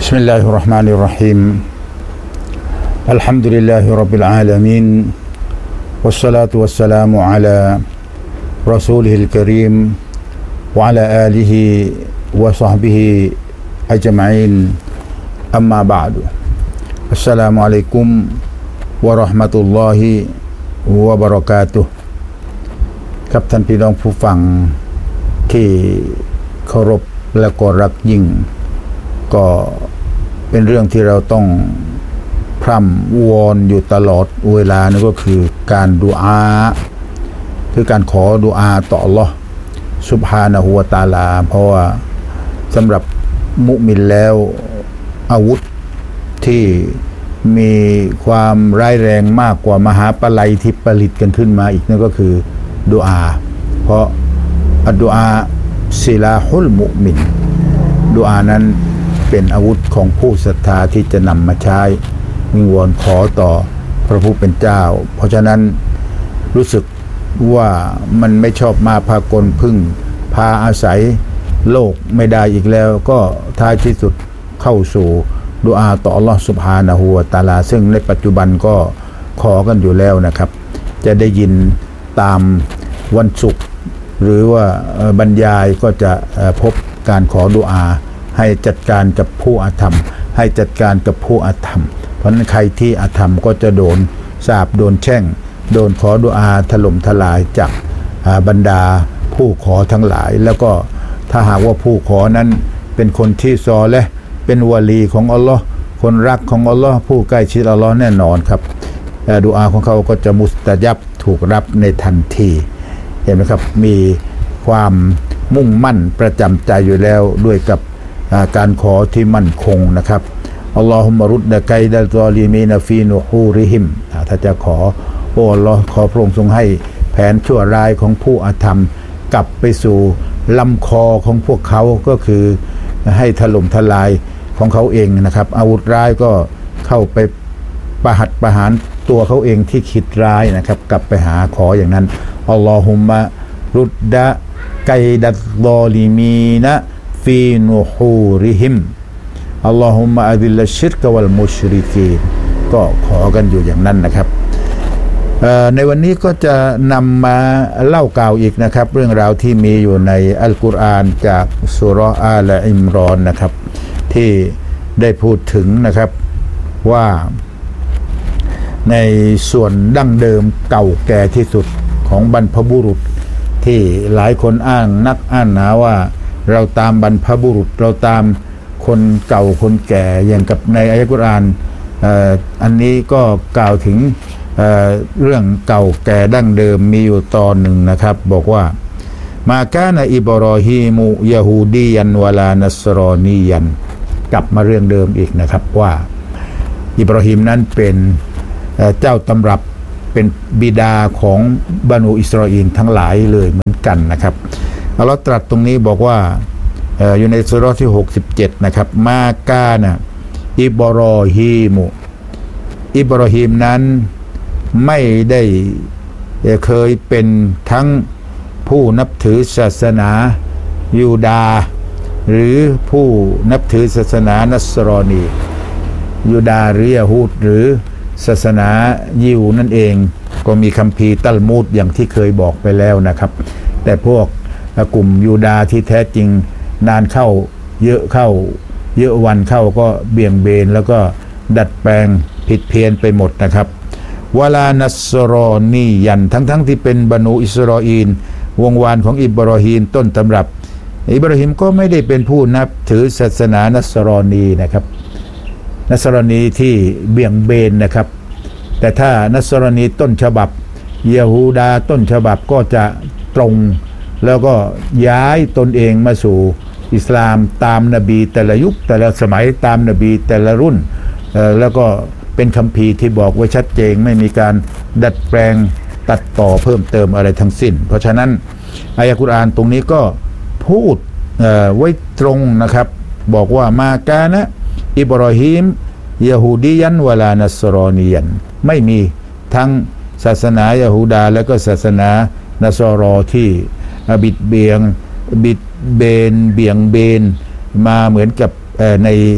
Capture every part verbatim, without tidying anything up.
بسم الله الرحمن الرحيم الحمد لله رب العالمين والصلاة والسلام على رسوله الكريم وعلى آله وصحبه أجمعين أما بعد السلام عليكم ورحمة الله وبركاته ครับท่านพี่น้องผู้ฟังที่เคารพและก็รักยิ่งก็เป็นเรื่องที่เราต้องพร่ำวอนอยู่ตลอดเวลานั่นก็คือการดุอาคือการขอดุอาต่ออัลเลาะห์ซุบฮานะฮูวะตะอาลาเพราะว่าสำหรับมุมินแล้วอาวุธที่มีความร้ายแรงมากกว่ามหาปลัยที่ผลิตกันขึ้นมาอีกนั่นก็คือดุอาเพราะอัดดุอาซิลาฮุลมุมินดุอานั้นเป็นอาวุธของผู้ศรัทธาที่จะนำมาใช้วิงวอนขอต่อพระผู้เป็นเจ้าเพราะฉะนั้นรู้สึกว่ามันไม่ชอบมาพากลพึ่งพาอาศัยโลกไม่ได้อีกแล้วก็ท้ายที่สุดเข้าสู่ดุอาต่ออัลเลาะห์ซุบฮานะฮูวะตะอาลาซึ่งในปัจจุบันก็ขอกันอยู่แล้วนะครับจะได้ยินตามวันศุกร์หรือว่าบรรยายก็จะพบการขอดุอาให้จัดการกับผู้อาธรรมให้จัดการกับผู้อาธรรมเพราะนั้นใครที่อาธรรมก็จะโดนสาปโดนแช่งโดนขอดุอาถล่มทลายจากบรรดาผู้ขอทั้งหลายแล้วก็ถ้าหากว่าผู้ขอนั้นเป็นคนที่ซอและเป็นวะลีของอัลลอฮ์คนรักของอัลลอฮ์ผู้ใกล้ชิดอัลลอฮ์แน่นอนครับดุอาของเขาก็จะมุสตะญับถูกรับในทันทีเห็นไหมครับมีความมุ่งมั่นประจำใจอยู่แล้วด้วยกับการขอที่มั่นคงนะครับอัลลอฮุมะรุดดะไกดัลซอลิมีนฟีนุฮูริฮิมถ้าจะขอโอ้อัลลอฮ์ขอพระองค์ทรงให้แผนชั่วร้ายของผู้อาธรรมกลับไปสู่ลำคอของพวกเขาก็คือให้ถล่มทลายของเขาเองนะครับอาวุธร้ายก็เข้าไปประหัตประหารตัวเขาเองที่คิดร้ายนะครับกลับไปหาขออย่างนั้นอัลลอฮุมะรุดดะไกดัลซอลิมีนะฟีนุฮูริฮิมอัลลอฮุมะอะดิลลัชชิรกะวัลมุชริกีนก็ขอกันอยู่อย่างนั้นนะครับในวันนี้ก็จะนำมาเล่ากล่าวอีกนะครับเรื่องราวที่มีอยู่ในอัลกุรอานจากซูเราะห์อาลอิมรอนนะครับที่ได้พูดถึงนะครับว่าในส่วนดั้งเดิมเก่าแก่ที่สุดของบรรพบุรุษที่หลายคนอ้างนักอ้างหนาว่าเราตามบรรพบุรุษเราตามคนเก่าคนแก่อย่างกับในอัลกุรอานอันนี้ก็กล่าวถึงเ, เรื่องเก่าแก่ดั้งเดิมมีอยู่ตอนหนึ่งนะครับบอกว่ามาคานะอิบรอฮีมุยะฮูดียันวะลานัสรอนียันกลับมาเรื่องเดิมอีกนะครับว่าอิบรอฮีมนั้นเป็นเจ้าตำรับเป็นบิดาของบรรดาอิสราเอลทั้งหลายเลยเหมือนกันนะครับอัลเลาะห์ตรัสตรงนี้บอกว่าอยู่ในซูเราะห์ที่หกสิบเจ็ดนะครับมาคานะอิบรอฮีมุอิบรอฮีมนั้นไม่ได้เคยเป็นทั้งผู้นับถือศาสนายูดาห์หรือผู้นับถือศาสนานัสรอนียูดาห์หรือยะฮูดหรือศาสนายิวนั่นเองก็มีคัมภีร์ตัลมุดอย่างที่เคยบอกไปแล้วนะครับแต่พวกกลุ่มยูดาห์ที่แท้จริงนานเข้าเยอะเข้าเยอะวันเข้าก็เบี่ยงเบนแล้วก็ดัดแปลงผิดเพี้ยนไปหมดนะครับวะลานัสรอนียันทั้งๆ ท, ที่เป็นบรรดาอิสราเอลวงวานของอิบรอฮีมต้นตำรับอิบรอฮีมก็ไม่ได้เป็นผู้นับถือศาสนานัสรอนีนะครับนัสรอนีที่เบี่ยงเบนนะครับแต่ถ้านัสรอนีต้นฉบับยะฮูดาต้นฉบับก็จะตรงแล้วก็ย้ายตนเองมาสู่อิสลามตามนบีแต่ละยุคแต่ละสมัยตามนบีแต่ละรุ่นแล้วก็เป็นคัมภีร์ที่บอกไว้ชัดเจนไม่มีการดัดแปลงตัดต่อเพิ่มเติมอะไรทั้งสิ้นเพราะฉะนั้นอายะกุรอานตรงนี้ก็พูดไว้ตรงนะครับบอกว่ามาคานะอิบรอฮีมยะฮูดียันวะลานัสรอนียันไม่มีทั้งศาสนายะฮูดาและก็ศาสนานัสรอที่บิดเบียงบิดเบนเบี่ยงเบนมาเหมือนกับใน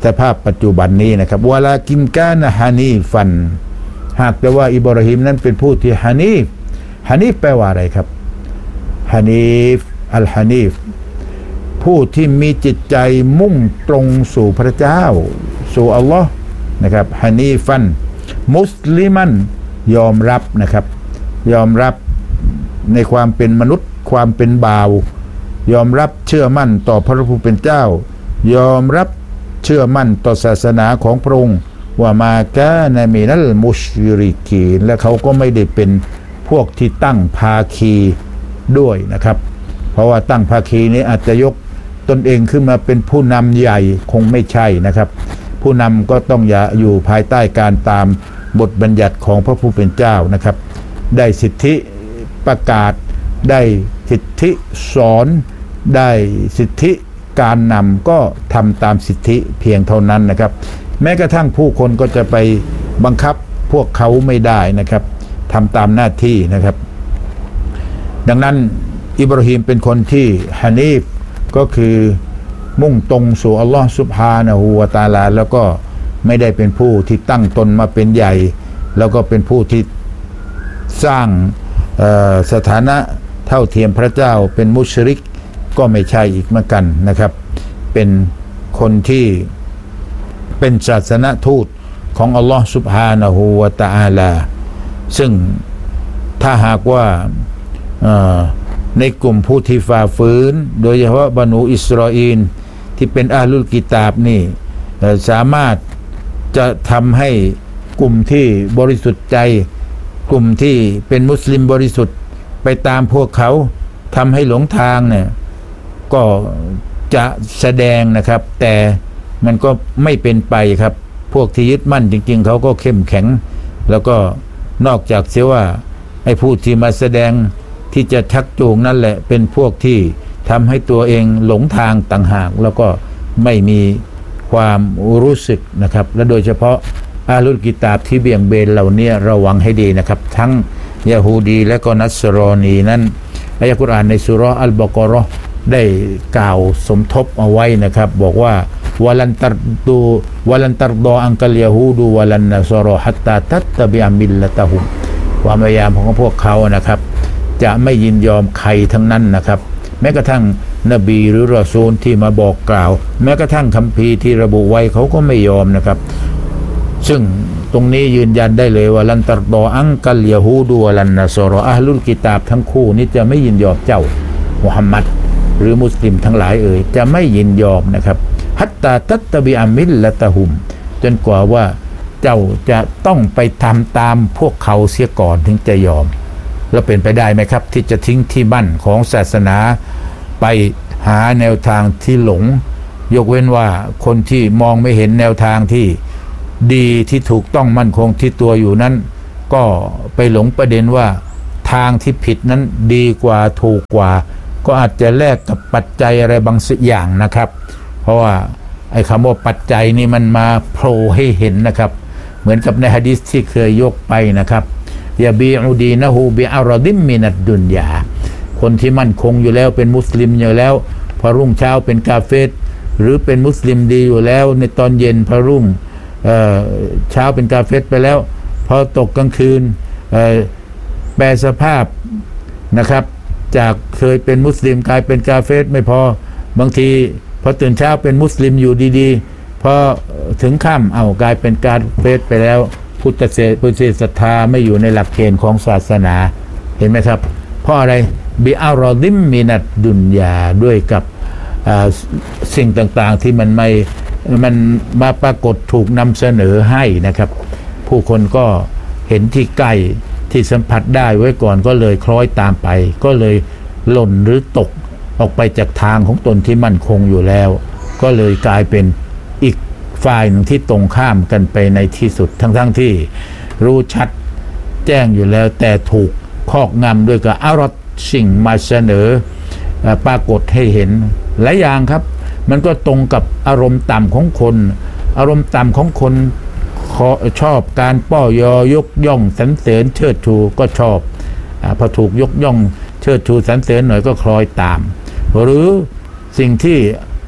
สภาพปัจจุบันนี้นะครับวะลากินกานะฮานีฟันหากแต่ว่าอิบราฮิมนั้นเป็นผู้ที่ฮานีฟฮานีฟแปลว่าอะไรครับฮานีฟอัลฮานีฟผู้ที่มีจิตใจมุ่งตรงสู่พระเจ้าสู่อัลลอฮ์นะครับฮานีฟันมุสลิมันยอมรับนะครับยอมรับในความเป็นมนุษย์ความเป็นบ่าวยอมรับเชื่อมั่นต่อพระผู้เป็นเจ้ายอมรับเชื่อมั่นต่อศาสนาของพระองค์ว่ามากานะมินัลมุชริกีนและเขาก็ไม่ได้เป็นพวกที่ตั้งภาคีด้วยนะครับเพราะว่าตั้งภาคีนี้อาจจะยกตนเองขึ้นมาเป็นผู้นำใหญ่คงไม่ใช่นะครับผู้นำก็ต้องอย่าอยู่ภายใต้การตามบทบัญญัติของพระผู้เป็นเจ้านะครับได้สิทธิประกาศได้สิทธิสอนได้สิทธิการนำก็ทำตามสิทธิเพียงเท่านั้นนะครับแม้กระทั่งผู้คนก็จะไปบังคับพวกเขาไม่ได้นะครับทำตามหน้าที่นะครับดังนั้นอิบราฮิมเป็นคนที่ฮานีฟก็คือมุ่งตรงสู่อัลลอฮฺซุบฮานะฮูวะตะอาลาแล้วก็ไม่ได้เป็นผู้ที่ตั้งตนมาเป็นใหญ่แล้วก็เป็นผู้ที่สร้างสถานะเท่าเทียมพระเจ้าเป็นมุชริกก็ไม่ใช่อีกเหมือนกันนะครับเป็นคนที่เป็นศาสนทูตของอัลลอฮฺซุบฮานะฮูวะตะอาลาซึ่งถ้าหากว่าในกลุ่มผู้ที่ฝ่าฝืนโดยเฉพาะบรรดาอิสราเอลที่เป็นอาลุลกิตาบนี่สามารถจะทำให้กลุ่มที่บริสุทธิ์ใจกลุ่มที่เป็นมุสลิมบริสุทธิ์ไปตามพวกเขาทำให้หลงทางเนี่ยก็จะแสดงนะครับแต่มันก็ไม่เป็นไปครับพวกที่ยึดมั่นจริงๆเขาก็เข้มแข็งแล้วก็นอกจากเสียว่าไอ้ผู้ที่มาแสดงที่จะชักจูงนั่นแหละเป็นพวกที่ทำให้ตัวเองหลงทางต่างหากแล้วก็ไม่มีความรู้สึกนะครับและโดยเฉพาะอาลุลกิตาบที่เบี่ยงเบนเหล่านี้ระวังให้ดีนะครับทั้งยะฮูดีและก็นัสรอนีนั้นอายะห์กุรอานในซูเราะห์อัลบะเกาะเราะห์ได้กล่าวสมทบเอาไว้นะครับบอกว่าวะลันตัรดูวะลันตัรดออันกัลยะฮูดูวะลันนัสรอฮัตตาตัตตะบิอะมิลละตะฮุมความพยายามของพวกเขานะครับจะไม่ยินยอมใครทั้งนั้นนะครับแม้กระทั่งนบีหรือรอซูลที่มาบอกกล่าวแม้กระทั่งคัมภีร์ที่ระบุไว้เขาก็ไม่ยอมนะครับซึ่งตรงนี้ยืนยันได้เลยว่าลันตัรดออันกัลยะฮูดูวะลันนัสรออะห์ลุลกิตาบทั้งคู่นี้จะไม่ยินยอมเจ้ามุฮัมมัดหรือมุสลิมทั้งหลายเอ่ยจะไม่ยินยอมนะครับฮัตตาตัตตะบิอะมิลละตะฮุมจนกว่าว่าเจ้าจะต้องไปทำตามพวกเขาเสียก่อนถึงจะยอมแล้วเป็นไปได้ไหมครับที่จะทิ้งที่มั่นของศาสนาไปหาแนวทางที่หลงยกเว้นว่าคนที่มองไม่เห็นแนวทางที่ดีที่ถูกต้องมั่นคงที่ตัวอยู่นั้นก็ไปหลงประเด็นว่าทางที่ผิดนั้นดีกว่าถูกกว่าก็อาจจะแลกกับปัจจัยอะไรบางสิ่งอย่างนะครับเพราะว่าไอ้คำว่าปัจจัยนี่มันมาโผล่ให้เห็นนะครับเหมือนกับในหะดีษที่เคยยกไปนะครับยาบีอูดีนะฮูบิอารอดิมมินัดดุนยาคนที่มั่นคงอยู่แล้วเป็นมุสลิมอยู่แล้วพอรุ่งเช้าเป็นกาเฟรหรือเป็นมุสลิมดีอยู่แล้วในตอนเย็นพอรุ่งเอ่อเช้าเป็นกาเฟรไปแล้วพอตกกลางคืนเอ่อแปลสภาพนะครับจากเคยเป็นมุสลิมกลายเป็นกาเฟรไม่พอบางทีพอตื่นเช้าเป็นมุสลิมอยู่ดีๆพอถึงค่ำเอากลายเป็นกาเฟรไปแล้วพุทธเสพุทธศรัทธาไม่อยู่ในหลักเกณฑ์ของศาสนาเห็นไหมครับเพราะอะไรบิอารอดิมมินัดดุนยาด้วยกับสิ่งต่างๆที่มันไม่มันมาปรากฏถูกนำเสนอให้นะครับผู้คนก็เห็นที่ใกล้ที่สัมผัสได้ไว้ก่อนก็เลยคล้อยตามไปก็เลยหล่นหรือตกออกไปจากทางของตนที่มั่นคงอยู่แล้วก็เลยกลายเป็นอีกฝ่ายหนึ่งที่ตรงข้ามกันไปในที่สุดทั้งๆ ท, ที่รู้ชัดแจ้งอยู่แล้วแต่ถูกครอบงำด้วยกับอารอดสิ่งมาเสนอปรากฏให้เห็นหลายอย่างครับมันก็ตรงกับอารมณ์ต่ำของคนอารมณ์ต่ำของคนชอบการป้อยอยกย่องสรรเสริญเชิดชูก็ชอบอ่าพอถูกยกย่องเชิดชูสรรเสริญหน่อยก็คล้อยตามหรือสิ่งที่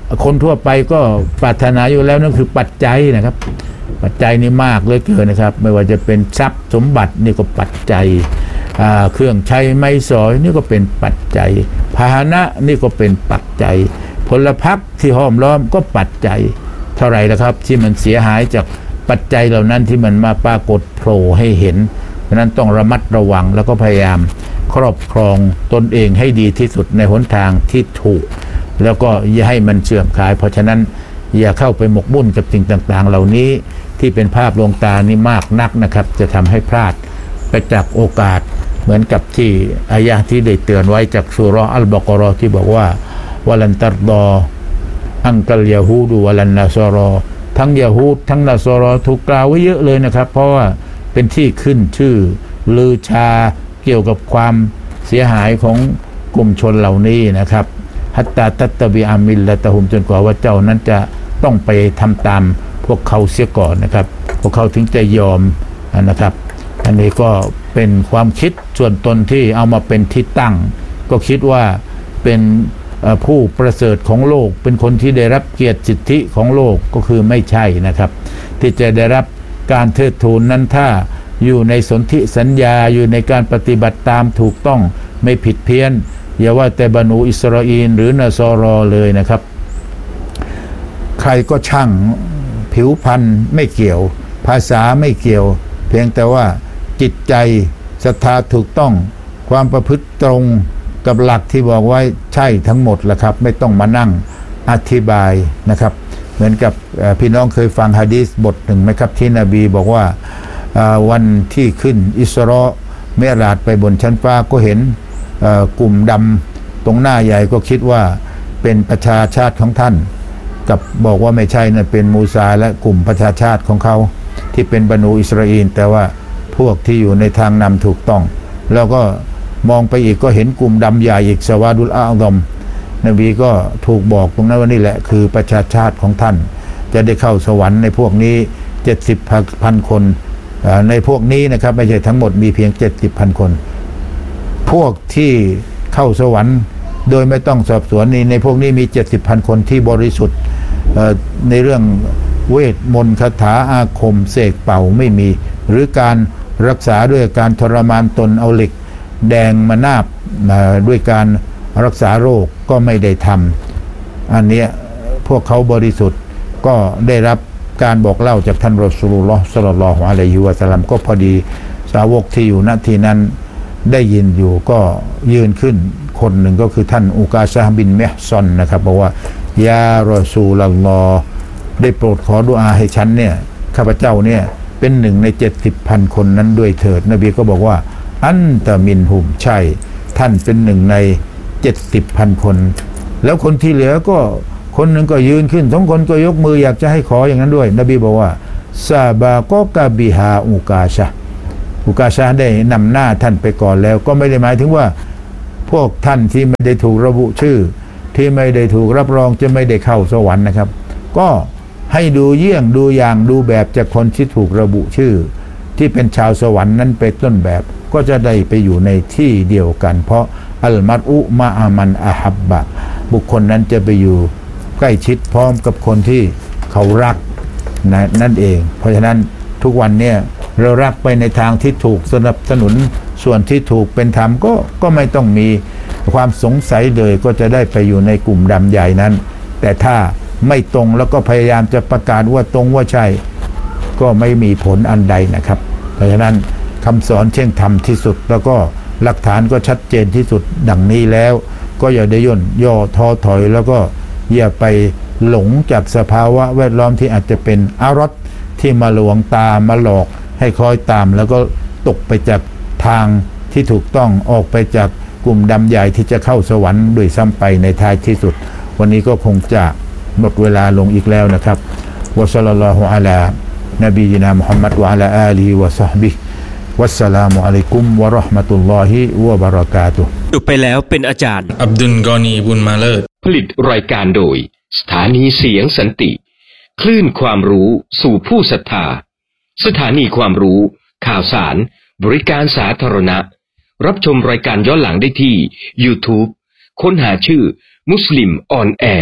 คนทั่วไปก็ปรารถนาอยู่แล้วนั่นคือปัจจัยนะครับปัจจัยนี่มากเหลือเกินนะครับไม่ว่าจะเป็นทรัพย์สมบัตินี่ก็ปัจจัยเครื่องใช้ไม้สอยนี่ก็เป็นปัจจัยพาหนะนี่ก็เป็นปัจจัยพลพรรคที่ห้อมล้อมก็ปัจจัยเท่าไหร่ละครับที่มันเสียหายจากปัจจัยเหล่านั้นที่มันมาปรากฏโผล่ให้เห็นเพราะนั้นต้องระมัดระวังแล้วก็พยายามครอบครองตนเองให้ดีที่สุดในหนทางที่ถูกแล้วก็อย่าให้มันเสื่อมคลายเพราะฉะนั้นอย่าเข้าไปหมกมุ่นกับสิ่งต่างๆเหล่านี้ที่เป็นภาพลวงตานี่มากนักนะครับจะทำให้พลาดไปจากโอกาสเหมือนกับที่อายะห์ที่ได้เตือนไว้จากซูเราะห์อัลบะเกาะเราะห์ที่บอกว่าวะลันตัรฎออันกัลยะฮูดุวะลันนะซอรอทั้งยะฮูดทั้งนะซอรอถูกกล่าวไว้เยอะเลยนะครับเพราะว่าเป็นที่ขึ้นชื่อลือชาเกี่ยวกับความเสียหายของกลุ่มชนเหล่านี้นะครับฮัตตาตัตตะบิอามิลละตะฮุมจนกว่าว่าเจ้านั้นจะต้องไปทำตามพวกเขาเสียก่อนนะครับพวกเขาถึงจะยอมนะครับอันนี้ก็เป็นความคิดส่วนตนที่เอามาเป็นที่ตั้งก็คิดว่าเป็นผู้ประเสริฐของโลกเป็นคนที่ได้รับเกียรติสิทธิของโลกก็คือไม่ใช่นะครับที่จะได้รับการเทิดทูนนั้นถ้าอยู่ในสนธิสัญญาอยู่ในการปฏิบัติตามถูกต้องไม่ผิดเพี้ยนอย่าว่าแต่บรรนูอิสราเอลหรือนะซอรอเลยนะครับใครก็ช่างผิวพรรณไม่เกี่ยวภาษาไม่เกี่ยวเพียงแต่ว่าจิตใจศรัทธาถูกต้องความประพฤติตรงกับหลักที่บอกไว้ใช่ทั้งหมดแหละครับไม่ต้องมานั่งอธิบายนะครับเหมือนกับพี่น้องเคยฟังหะดีษบทหนึ่งไหมครับที่นบีบอกว่าวันที่ขึ้นอิสเราะห์มิอ์ราจไปบนชั้นฟ้าก็เห็นกลุ่มดำตรงหน้าใหญ่ก็คิดว่าเป็นประชาชาติของท่านกับบอกว่าไม่ใช่นั่นเป็นมูซาและกลุ่มประชาชาติของเขาที่เป็นบรรนูอิสราเอลแต่ว่าพวกที่อยู่ในทางนำถูกต้องแล้วก็มองไปอีกก็เห็นกลุ่มดำใหญ่อีกสวาดุลอาซอมนบีก็ถูกบอกตรงนั้นว่านี่แหละคือประชาชาติของท่านจะได้เข้าสวรรค์ในพวกนี้เจ็ดสิบพันคนในพวกนี้นะครับไม่ใช่ทั้งหมดมีเพียงเจ็ดสิบพันคนพวกที่เข้าสวรรค์โดยไม่ต้องสอบสวนนี้ในพวกนี้มีเจ็ดสิบพันคนที่บริสุทธิ์ในเรื่องเวทมนต์คาถาอาคมเสกเป่าไม่มีหรือการรักษาด้วยการทรมานตนเอาเหล็กแดงมานาบด้วยการรักษาโรคก็ไม่ได้ทำอันนี้พวกเขาบริสุทธิ์ก็ได้รับการบอกเล่าจากท่านรอซูลุลลอฮ์ศ็อลลัลลอฮุอะลัยฮิวะซัลลัมก็พอดีสาวกที่อยู่ณที่นั้นได้ยินอยู่ก็ยืนขึ้นคนหนึ่งก็คือท่านอุกาซะห์บินมิฮซอนนะครับบอกว่ายารอซูลุลลอฮ์ได้โปรดขอดุอาให้ฉันเนี่ยข้าพเจ้าเนี่ยเป็นหนึ่งในเจ็ดสิบพันคนนั้นด้วยเถิดนบีก็บอกว่าอันตะมินหุมใช่ท่านเป็นหนึ่งในเจ็ดสิบพันคนแล้วคนที่เหลือก็คนหนึ่งก็ยืนขึ้นสองคนก็ยกมืออยากจะให้ขออย่างนั้นด้วยนบีบอกว่าซาบาโกกะบิฮาอุกาชะอุกาชะได้นำหน้าท่านไปก่อนแล้วก็ไม่ได้หมายถึงว่าพวกท่านที่ไม่ได้ถูกระบุชื่อที่ไม่ได้ถูกรับรองจะไม่ได้เข้าสวรรค์นะครับก็ให้ดูเยี่ยงดูอย่างดูแบบจากคนที่ถูกระบุชื่อที่เป็นชาวสวรรค์นั้นเป็นต้นแบบก็จะได้ไปอยู่ในที่เดียวกันเพราะอัลมัรอุมะอามันอะฮับบะบุคคลนั้นจะไปอยู่ใกล้ชิดพร้อมกับคนที่เขารักนั่นเองเพราะฉะนั้นทุกวันเนี่ยเรารักไปในทางที่ถูกสนับสนุนส่วนที่ถูกเป็นธรรมก็ก็ไม่ต้องมีความสงสัยเลยก็จะได้ไปอยู่ในกลุ่มดำใหญ่นั้นแต่ถ้าไม่ตรงแล้วก็พยายามจะประกาศว่าตรงว่าใช่ก็ไม่มีผลอันใดนะครับเพราะฉะนั้นคำสอนเช่นธรรมที่สุดแล้วก็หลักฐานก็ชัดเจนที่สุดดังนี้แล้วก็อย่าได้ย่นย่อท้อถอยแล้วก็อย่าไปหลงจากสภาวะแวดล้อมที่อาจจะเป็นอารอดที่มาลวงตามาหลอกให้คอยตามแล้วก็ตกไปจากทางที่ถูกต้องออกไปจากกลุ่มดำใหญ่ที่จะเข้าสวรรค์ด้วยซ้ำไปในท้ายที่สุดวันนี้ก็คงจะหมดเวลาลงอีกแล้วนะครับวะศ็อลลัลลอฮุอะลานบียินามุฮัมมัดวะอะลาอาลีฮิวะศอฮบิฮิวัสสลามุอะลัยกุมวะเราะห์มะตุลลอฮิวะบะเราะกาตุฮ์จบไปแล้วเป็นอาจารย์อับดุลกอนีบุญมาเลิศผลิตรายการโดยสถานีเสียงสันติคลื่นความรู้สู่ผู้ศรัทธาสถานีความรู้ข่าวสารบริการสาธารณะรับชมรายการย้อนหลังได้ที่ YouTube ค้นหาชื่อมุสลิมออนแอร์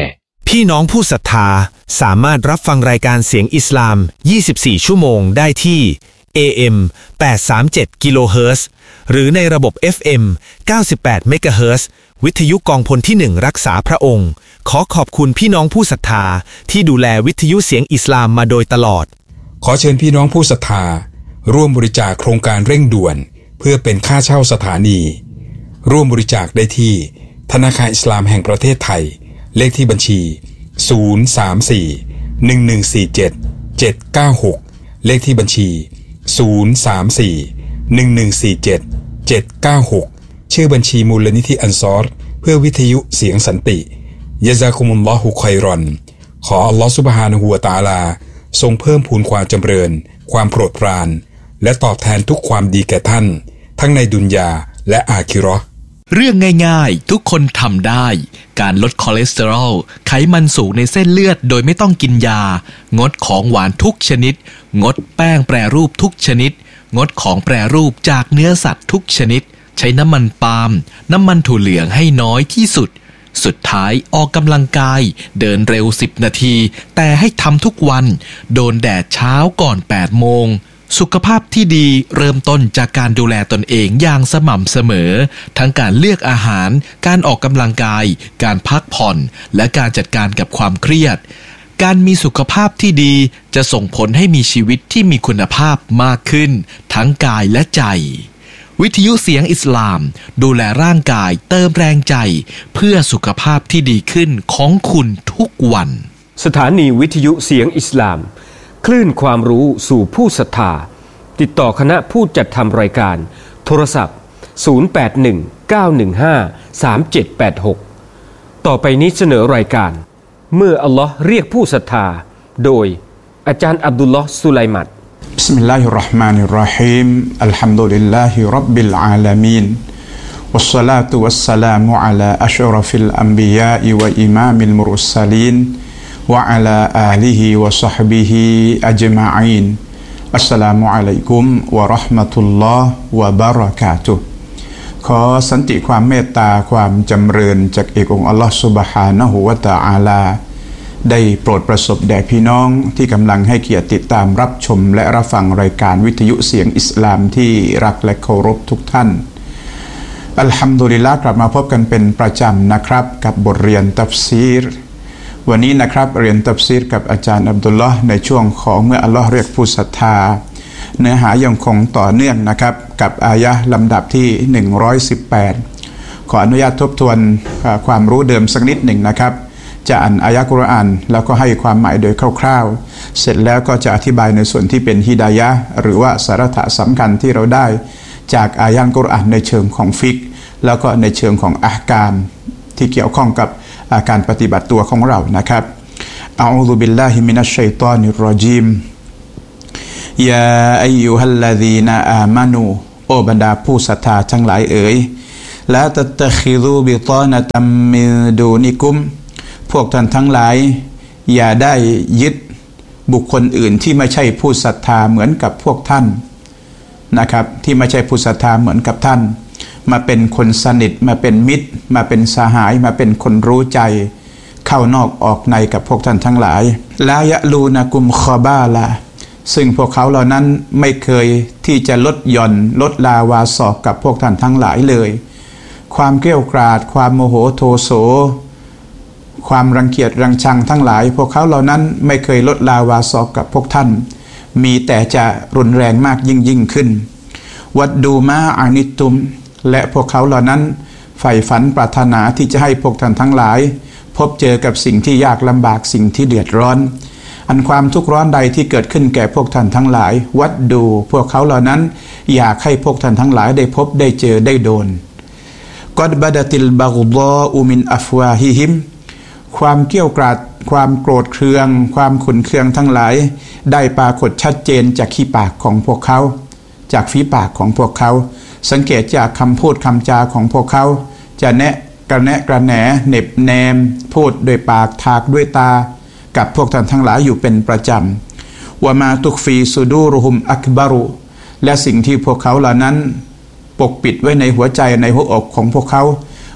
พี่น้องผู้ศรัทธาสามารถรับฟังรายการเสียงอิสลามยี่สิบสี่ชั่วโมงได้ที่ เอ เอ็ม แปดร้อยสามสิบเจ็ด กิโลเฮิรตซ์หรือในระบบ เอฟ เอ็ม เก้าสิบแปด เมกะเฮิรตซ์วิทยุกองพลที่หนึ่งรักษาพระองค์ขอขอบคุณพี่น้องผู้ศรัทธาที่ดูแลวิทยุเสียงอิสลามมาโดยตลอดขอเชิญพี่น้องผู้ศรัทธาร่วมบริจาคโครงการเร่งด่วนเพื่อเป็นค่าเช่าสถานีร่วมบริจาคได้ที่ธนาคารอิสลามแห่งประเทศไทยเลขที่บัญชีศูนย์ สาม สี่ หนึ่ง หนึ่ง สี่ เจ็ด เจ็ด เก้า หกเลขที่บัญชีศูนย์ สาม สี่ หนึ่ง หนึ่ง สี่ เจ็ด เจ็ด เก้า หกชื่อบัญชีมูลนิธิอันซอรเพื่อวิทยุเสียงสันติยะซากุมุลลอฮุค็อยรอนขออัลลอฮฺซุบฮานะฮูวะตะอาลาทรงเพิ่มพูนความจำเริญความโปรดปรานและตอบแทนทุกความดีแก่ท่านทั้งในดุนยาและอาคิเราะห์เรื่องง่ายๆทุกคนทำได้การลดคอเลสเตอรอลไขมันสูงในเส้นเลือดโดยไม่ต้องกินยางดของหวานทุกชนิดงดแป้งแปรรูปทุกชนิดงดของแปรรูปจากเนื้อสัตว์ทุกชนิดใช้น้ำมันปาล์มน้ำมันถั่วเหลืองให้น้อยที่สุดสุดท้ายออกกำลังกายเดินเร็วสิบนาทีแต่ให้ทำทุกวันโดนแดดเช้าก่อนแปดโมงสุขภาพที่ดีเริ่มต้นจากการดูแลตนเองอย่างสม่ำเสมอทั้งการเลือกอาหารการออกกำลังกายการพักผ่อนและการจัดการกับความเครียดการมีสุขภาพที่ดีจะส่งผลให้มีชีวิตที่มีคุณภาพมากขึ้นทั้งกายและใจวิทยุเสียงอิสลามดูแลร่างกายเติมแรงใจเพื่อสุขภาพที่ดีขึ้นของคุณทุกวันสถานีวิทยุเสียงอิสลามคลื่นความรู้สู่ผู้ศรัทธาติดต่อคณะผู้จัดทำรายการโทรศัพท์ศูนย์ แปด หนึ่ง เก้า หนึ่ง ห้า สาม เจ็ด แปด หกต่อไปนี้เสนอรายการเมื่ออัลลอฮ์เรียกผู้ศรัทธาโดยอาจารย์อับดุลลอฮ์สุไลมัตบิสมิลลาฮิรเราะห์มานิรเราะฮีมอัลฮัมดุลิลลาฮิร็อบบิลอาลามีนวัสศอลาตุวัสสลามุอะลาอัชรฟิลอัมบิยาอิวะอิมามลมุรสลีนวะอะลาอาลิฮิวะศอฮบิฮิอัจมะอีนอัสสลามุอะลัยกุมวะเราะห์มะตุลลอฮ์วะบะเราะกาตุฮ์ขอสันติความเมตตาความจำเริญจากเอกองค์อัลลอฮ์ซุบฮานะฮูวะตะอาลาได้โปรดประสบแด่พี่น้องที่กำลังให้เกียรติติดตามรับชมและรับฟังรายการวิทยุเสียงอิสลามที่รักและเคารพทุกท่านอัลฮัมดุลิลลาห์กลับมาพบกันเป็นประจำนะครับกับบทเรียนตัฟซีรวันนี้นะครับเรียนตัฟซีรกับอาจารย์อับดุลลอฮ์ในช่วงของเมื่ออัลลอฮ์เรียกผู้ศรัทธาเนื้อหายังคงต่อเนื่องนะครับกับอายะห์ลำดับที่หนึ่งร้อยสิบแปดขออนุญาตทบทวนความรู้เดิมสักนิดหนึ่งนะครับจะอ่านอายะห์กุรอานแล้วก็ให้ความหมายโดยคร่าวๆเสร็จแล้วก็จะอธิบายในส่วนที่เป็นฮิดายะห์หรือว่าสาระสำคัญที่เราได้จากอายะห์กุรอานในเชิงของฟิกแล้วก็ในเชิงของอะห์กามที่เกี่ยวข้องกับการปฏิบัติตัวของเรานะครับอะอูซุบิลลาฮิมินัชชัยฏอนิรรอญีมยาอัยยูฮัลลซีนาอามานูโอบรรดาผู้ศรัทธาทั้งหลายเอ๋ยลาตัตตะคิซูบิฏอนะตัมมินดูนิกุมพวกท่านทั้งหลายอย่าได้ยึดบุคคลอื่นที่ไม่ใช่ผู้ศรัทธาเหมือนกับพวกท่านนะครับที่ไม่ใช่ผู้ศรัทธาเหมือนกับท่านมาเป็นคนสนิทมาเป็นมิตรมาเป็นสหายมาเป็นคนรู้ใจเข้านอกออกในกับพวกท่านทั้งหลายลายะลูนะกุมคอบาละซึ่งพวกเขาเหล่านั้นไม่เคยที่จะลดหย่อนลดลาวาสอกกับพวกท่านทั้งหลายเลยความเกรี้ยวกราดความโมโหโทโสความรังเกียจรังชังทั้งหลายพวกเขาเหล่านั้นไม่เคยลดลาวาสอกกับพวกท่านมีแต่จะรุนแรงมากยิ่งยิ่งขึ้นวัดดูมาอานิตุมและพวกเขาเหล่านั้นใฝ่ฝันปรารถนาที่จะให้พวกท่านทั้งหลายพบเจอกับสิ่งที่ยากลำบากสิ่งที่เดือดร้อนอันความทุกข์ร้อนใดที่เกิดขึ้นแก่พวกท่านทั้งหลายวัดดูพวกเขาเหล่านั้นอยากให้พวกท่านทั้งหลายได้พบได้เจอได้โดนกอดบะดะติลบักฎออุมินอัฟวาฮิฮิมความเกรี้ยวกราดความโกรธเคืองความขุ่นเคืองทั้งหลายได้ปรากฏชัดเจนจากขี้ปากของพวกเขาจากฝีปากของพวกเขาสังเกตจากคำพูดคำจาของพวกเขาจะแนะกระแนะกระแหนเหน็บแนมพูดด้วยปากถากด้วยตากับพวกท่านทั้งหลายอยู่เป็นประจำวะมาตุกฟีซูดูรุฮุมอักบารุและสิ่งที่พวกเขาเหล่านั้นปกปิดไว้ในหัวใจในหัวอกของพวกเขา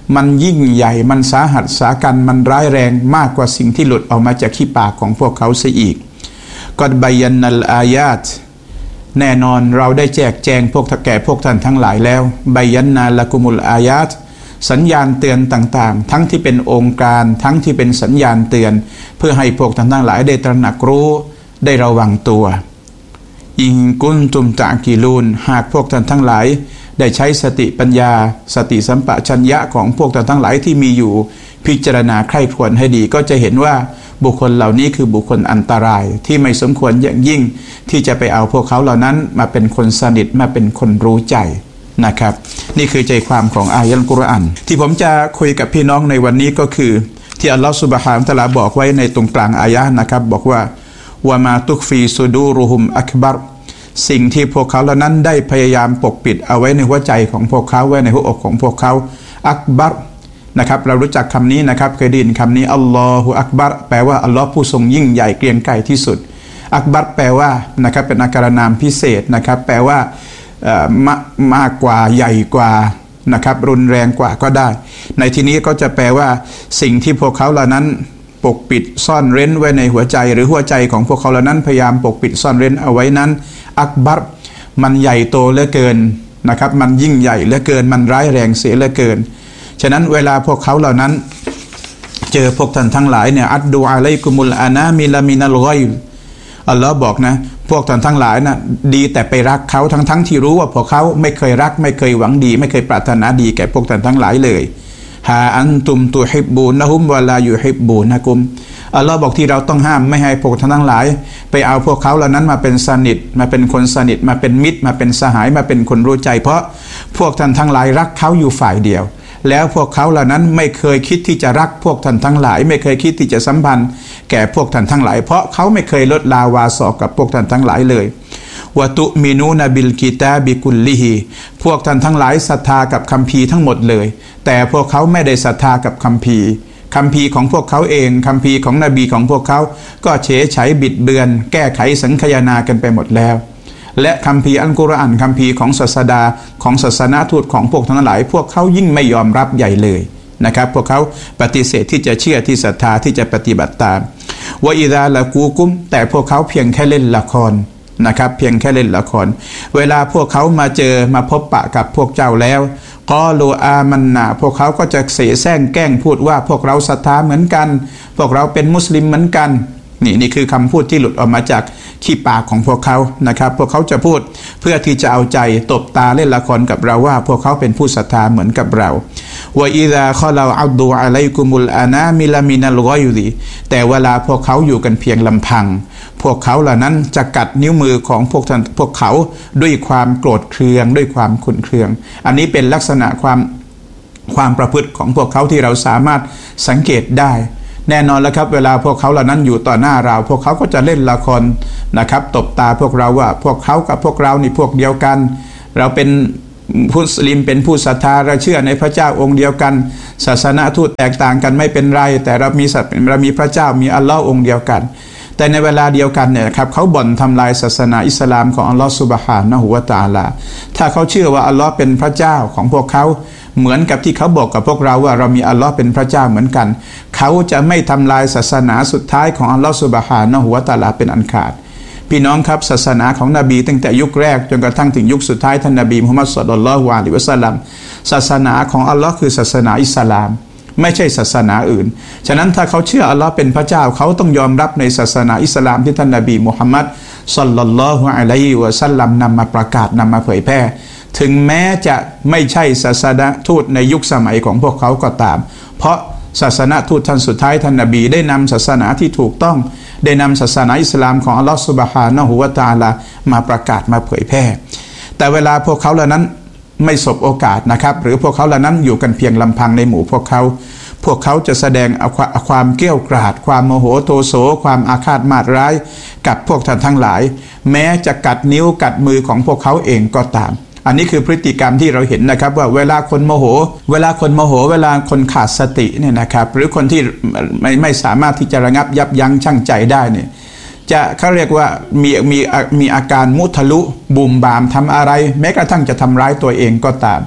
มันยิ่งใหญ่มันสาหัสสากันมันร้ายแรงมากกว่าสิ่งที่หลุดออกมาจากขี้ปากของพวกเขาเสียอีกกอดบัยยันนัลอายาตแน่นอนเราได้แจกแจงพวกแก่พวกท่านทั้งหลายแล้วบัยยันนาละกุมุลอายาตสัญญาณเตือนต่างๆทั้งที่เป็นองค์การทั้งที่เป็นสัญญาณเตือนเพื่อให้พวกท่านทั้งหลายได้ตระหนักรู้ได้ระวังตัวอิงกุนตุมตะกีลูนหากพวกท่านทั้งหลายได้ใช้สติปัญญาสติสัมปชัญญะของพวกท่านทั้งหลายที่มีอยู่พิจารณาใคร่ครวญให้ดีก็จะเห็นว่าบุคคลเหล่านี้คือบุคคลอันตรายที่ไม่สมควรอย่างยิ่งที่จะไปเอาพวกเขาเหล่านั้นมาเป็นคนสนิทมาเป็นคนรู้ใจนะครับนี่คือใจความของอายะห์กุรอานที่ผมจะคุยกับพี่น้องในวันนี้ก็คือที่อัลลอฮฺซุบฮานะฮูวะตะอาลาบอกไว้ในตรงกลางอายะห์นะครับบอกว่าวะมาตุกฟีซุดูรุฮุมอักบัรสิ่งที่พวกเขาเหล่านั้นได้พยายามปกปิดเอาไว้ในหัวใจของพวกเขาไว้ในหัวอกของพวกเขาอักบัรนะครับเรารู้จักคำนี้นะครับเคยได้ยินคำนี้อัลลอฮฺอักบัรแปลว่าอัลลอฮฺผู้ทรงยิ่งใหญ่เกรียงไกรที่สุดอักบัรแปลว่านะครับเป็นอาการนามพิเศษนะครับแปลว่ามามากกว่าใหญ่กว่านะครับรุนแรงกว่าก็ได้ในที่นี้ก็จะแปลว่าสิ่งที่พวกเขาเหล่านั้นปกปิดซ่อนเร้นไว้ในหัวใจหรือหัวใจของพวกเขาเหล่านั้นพยายามปกปิดซ่อนเร้นเอาไว้นั้นอักบัรมันใหญ่โตเหลือเกินนะครับมันยิ่งใหญ่เหลือเกินมันร้ายแรงเสียเหลือเกินฉะนั้นเวลาพวกเขาเหล่านั้นเจอพวกท่านทั้งหลายเนี่ยอัดดูอะลัยกุมุลอานามิลามินัลฆอยอัลลอฮ์บอกนะพวกท่านทั้งหลายนะ่ะดีแต่ไปรักเขาทั้งทั้งที่รู้ว่าพวกเขาไม่เคยรักไม่เคยหวังดีไม่เคยปรารถนาดีแก่พวกท่านทั้งหลายเลยฮาอันตุมตุฮิบบูนะฮุมวะลายุฮิบบูนะกุมอัลลอฮ์บอกที่เราต้องห้ามไม่ให้พวกท่านทั้งหลายไปเอาพวกเขาเหล่านั้นมาเป็นสนิทมาเป็นคนสนิทมาเป็นมิตรมาเป็นสหายมาเป็นคนรู้ใจเพราะพวกท่านทั้งหลายรักเขาอยู่ฝ่ายเดียวแล้วพวกเขาเหล่านั้นไม่เคยคิดที่จะรักพวกท่านทั้งหลายไม่เคยคิดที่จะสัมพันธ์แก่พวกท่านทั้งหลายเพราะเขาไม่เคยลดลาวาสอกกับพวกท่านทั้งหลายเลยวะตุมินูนบิลกิตาบิกุลลิฮิพวกท่านทั้งหลายศรัทธากับคัมภีร์ทั้งหมดเลยแต่พวกเขาไม่ได้ศรัทธากับคัมภีร์คัมภีร์ของพวกเขาเองคัมภีร์ของนบีของพวกเขาก็เฉยฉายบิดเบือนแก้ไขสังคายนากันไปหมดแล้วและคัมภีร์อัลกุรอานคัมภีร์ของศาสดาของศาสนาทูตของพวกทั้งหลายพวกเขายิ่งไม่ยอมรับใหญ่เลยนะครับพวกเขาปฏิเสธที่จะเชื่อที่ศรัทธาที่จะปฏิบัติตามวะอิซาละกูกุมแต่พวกเขาเพียงแค่เล่นละครนะครับเพียงแค่เล่นละครเวลาพวกเขามาเจอมาพบปะกับพวกเจ้าแล้วกอลูอามันนาพวกเขาก็จะเสแสร้งแกล้งพูดว่าพวกเราศรัทธาเหมือนกันพวกเราเป็นมุสลิมเหมือนกันนี่นี่คือคำพูดที่หลุดออกมาจากขี้ปากของพวกเขานะครับพวกเขาจะพูดเพื่อที่จะเอาใจตบตาเล่นละครกับเราว่าพวกเขาเป็นผู้ศรัทธาเหมือนกับเราวะอิซาคอลาอัดดูอะลัยกุมุลอานามิลามินัลฆอยซิแต่เวลาพวกเขาอยู่กันเพียงลำพังพวกเขาเหล่านั้นจะกัดนิ้วมือของพวกท่านพวกเขาด้วยความโกรธเคืองด้วยความขุ่นเคืองอันนี้เป็นลักษณะความความประพฤติของพวกเขาที่เราสามารถสังเกตได้แน่นอนแล้วครับเวลาพวกเขาเหล่านั้นอยู่ต่อหน้าเราพวกเขาก็จะเล่นละครนะครับตบตาพวกเราว่าพวกเขากับพวกเรานี่พวกเดียวกันเราเป็นมุสลิมเป็นผู้ศรัทธาเราเชื่อในพระเจ้าองค์เดียวกันศาสนาทูตแตกต่างกันไม่เป็นไรแต่เรามีสัตว์เรามีพระเจ้ามีอัลลอฮ์องค์เดียวกันแต่ในเวลาเดียวกันเนี่ยครับเขาบ่อนทำลายศาสนาอิสลามของอัลลอฮ์ซุบฮานะฮูวะตะอาลาถ้าเขาเชื่อว่าอัลลอฮ์เป็นพระเจ้าของพวกเขาเหมือนกับที่เขาบอกกับพวกเราว่าเรามีอัลลอฮ์เป็นพระเจ้าเหมือนกันเขาจะไม่ทำลายศาสนาสุดท้ายของอัลลอฮ์ซุบฮานะฮูวะตะอาลาเป็นอันขาดพี่น้องครับศาสนาของนบีตั้งแต่ยุคแรกจนกระทั่งถึงยุคสุดท้ายท่านนบีมุฮัมมัดศ็อลลัลลอฮุอะลัยฮิวะซัลลัมศาสนาของอัลลอฮ์คือศาสนาอิสลามไม่ใช่ศาสนาอื่นฉะนั้นถ้าเขาเชื่ออัลลอฮ์เป็นพระเจ้าเขาต้องยอมรับในศาสนาอิสลามที่ท่านนบีมุฮัมมัดศ็อลลัลลอฮุอะลัยฮิวะซัลลัมนำมาประกาศนำมาเผยแพร่ถึงแม้จะไม่ใช่ศาสนาทูตในยุคสมัยของพวกเขาก็ตามเพราะศาสนาทูตท่านสุดท้ายท่านนบีได้นำศาสนาที่ถูกต้องได้นำศาสนาอิสลามของอัลลอฮฺซุบฮานะฮูวะตะอาลามาประกาศมาเผยแพร่แต่เวลาพวกเขาเหล่านั้นไม่สบโอกาสนะครับหรือพวกเขาเหล่านั้นอยู่กันเพียงลำพังในหมู่พวกเขาพวกเขาจะแสดงความเกรี้ยวกราดความโมโหโทโสความอาฆาตมาตร้ายกับพวกท่านทั้งหลายแม้จะกัดนิ้วกัดมือของพวกเขาเองก็ตามอันนี้คือพฤติกรรมที่เราเห็นนะครับว่าเวลาคนโมโหเวลาคนโมโหเวลาคนขาดสติเนี่ยนะครับหรือคนที่ไม่ไม่สามารถที่จะระงับยับยั้งชั่งใจได้เนี่ยจะเขาเรียกว่ามีมีมีอาการมุทะลุบุ่มบามทำอะไรแม้กระทั่งจะทำร้ายตัวเองก็ตาม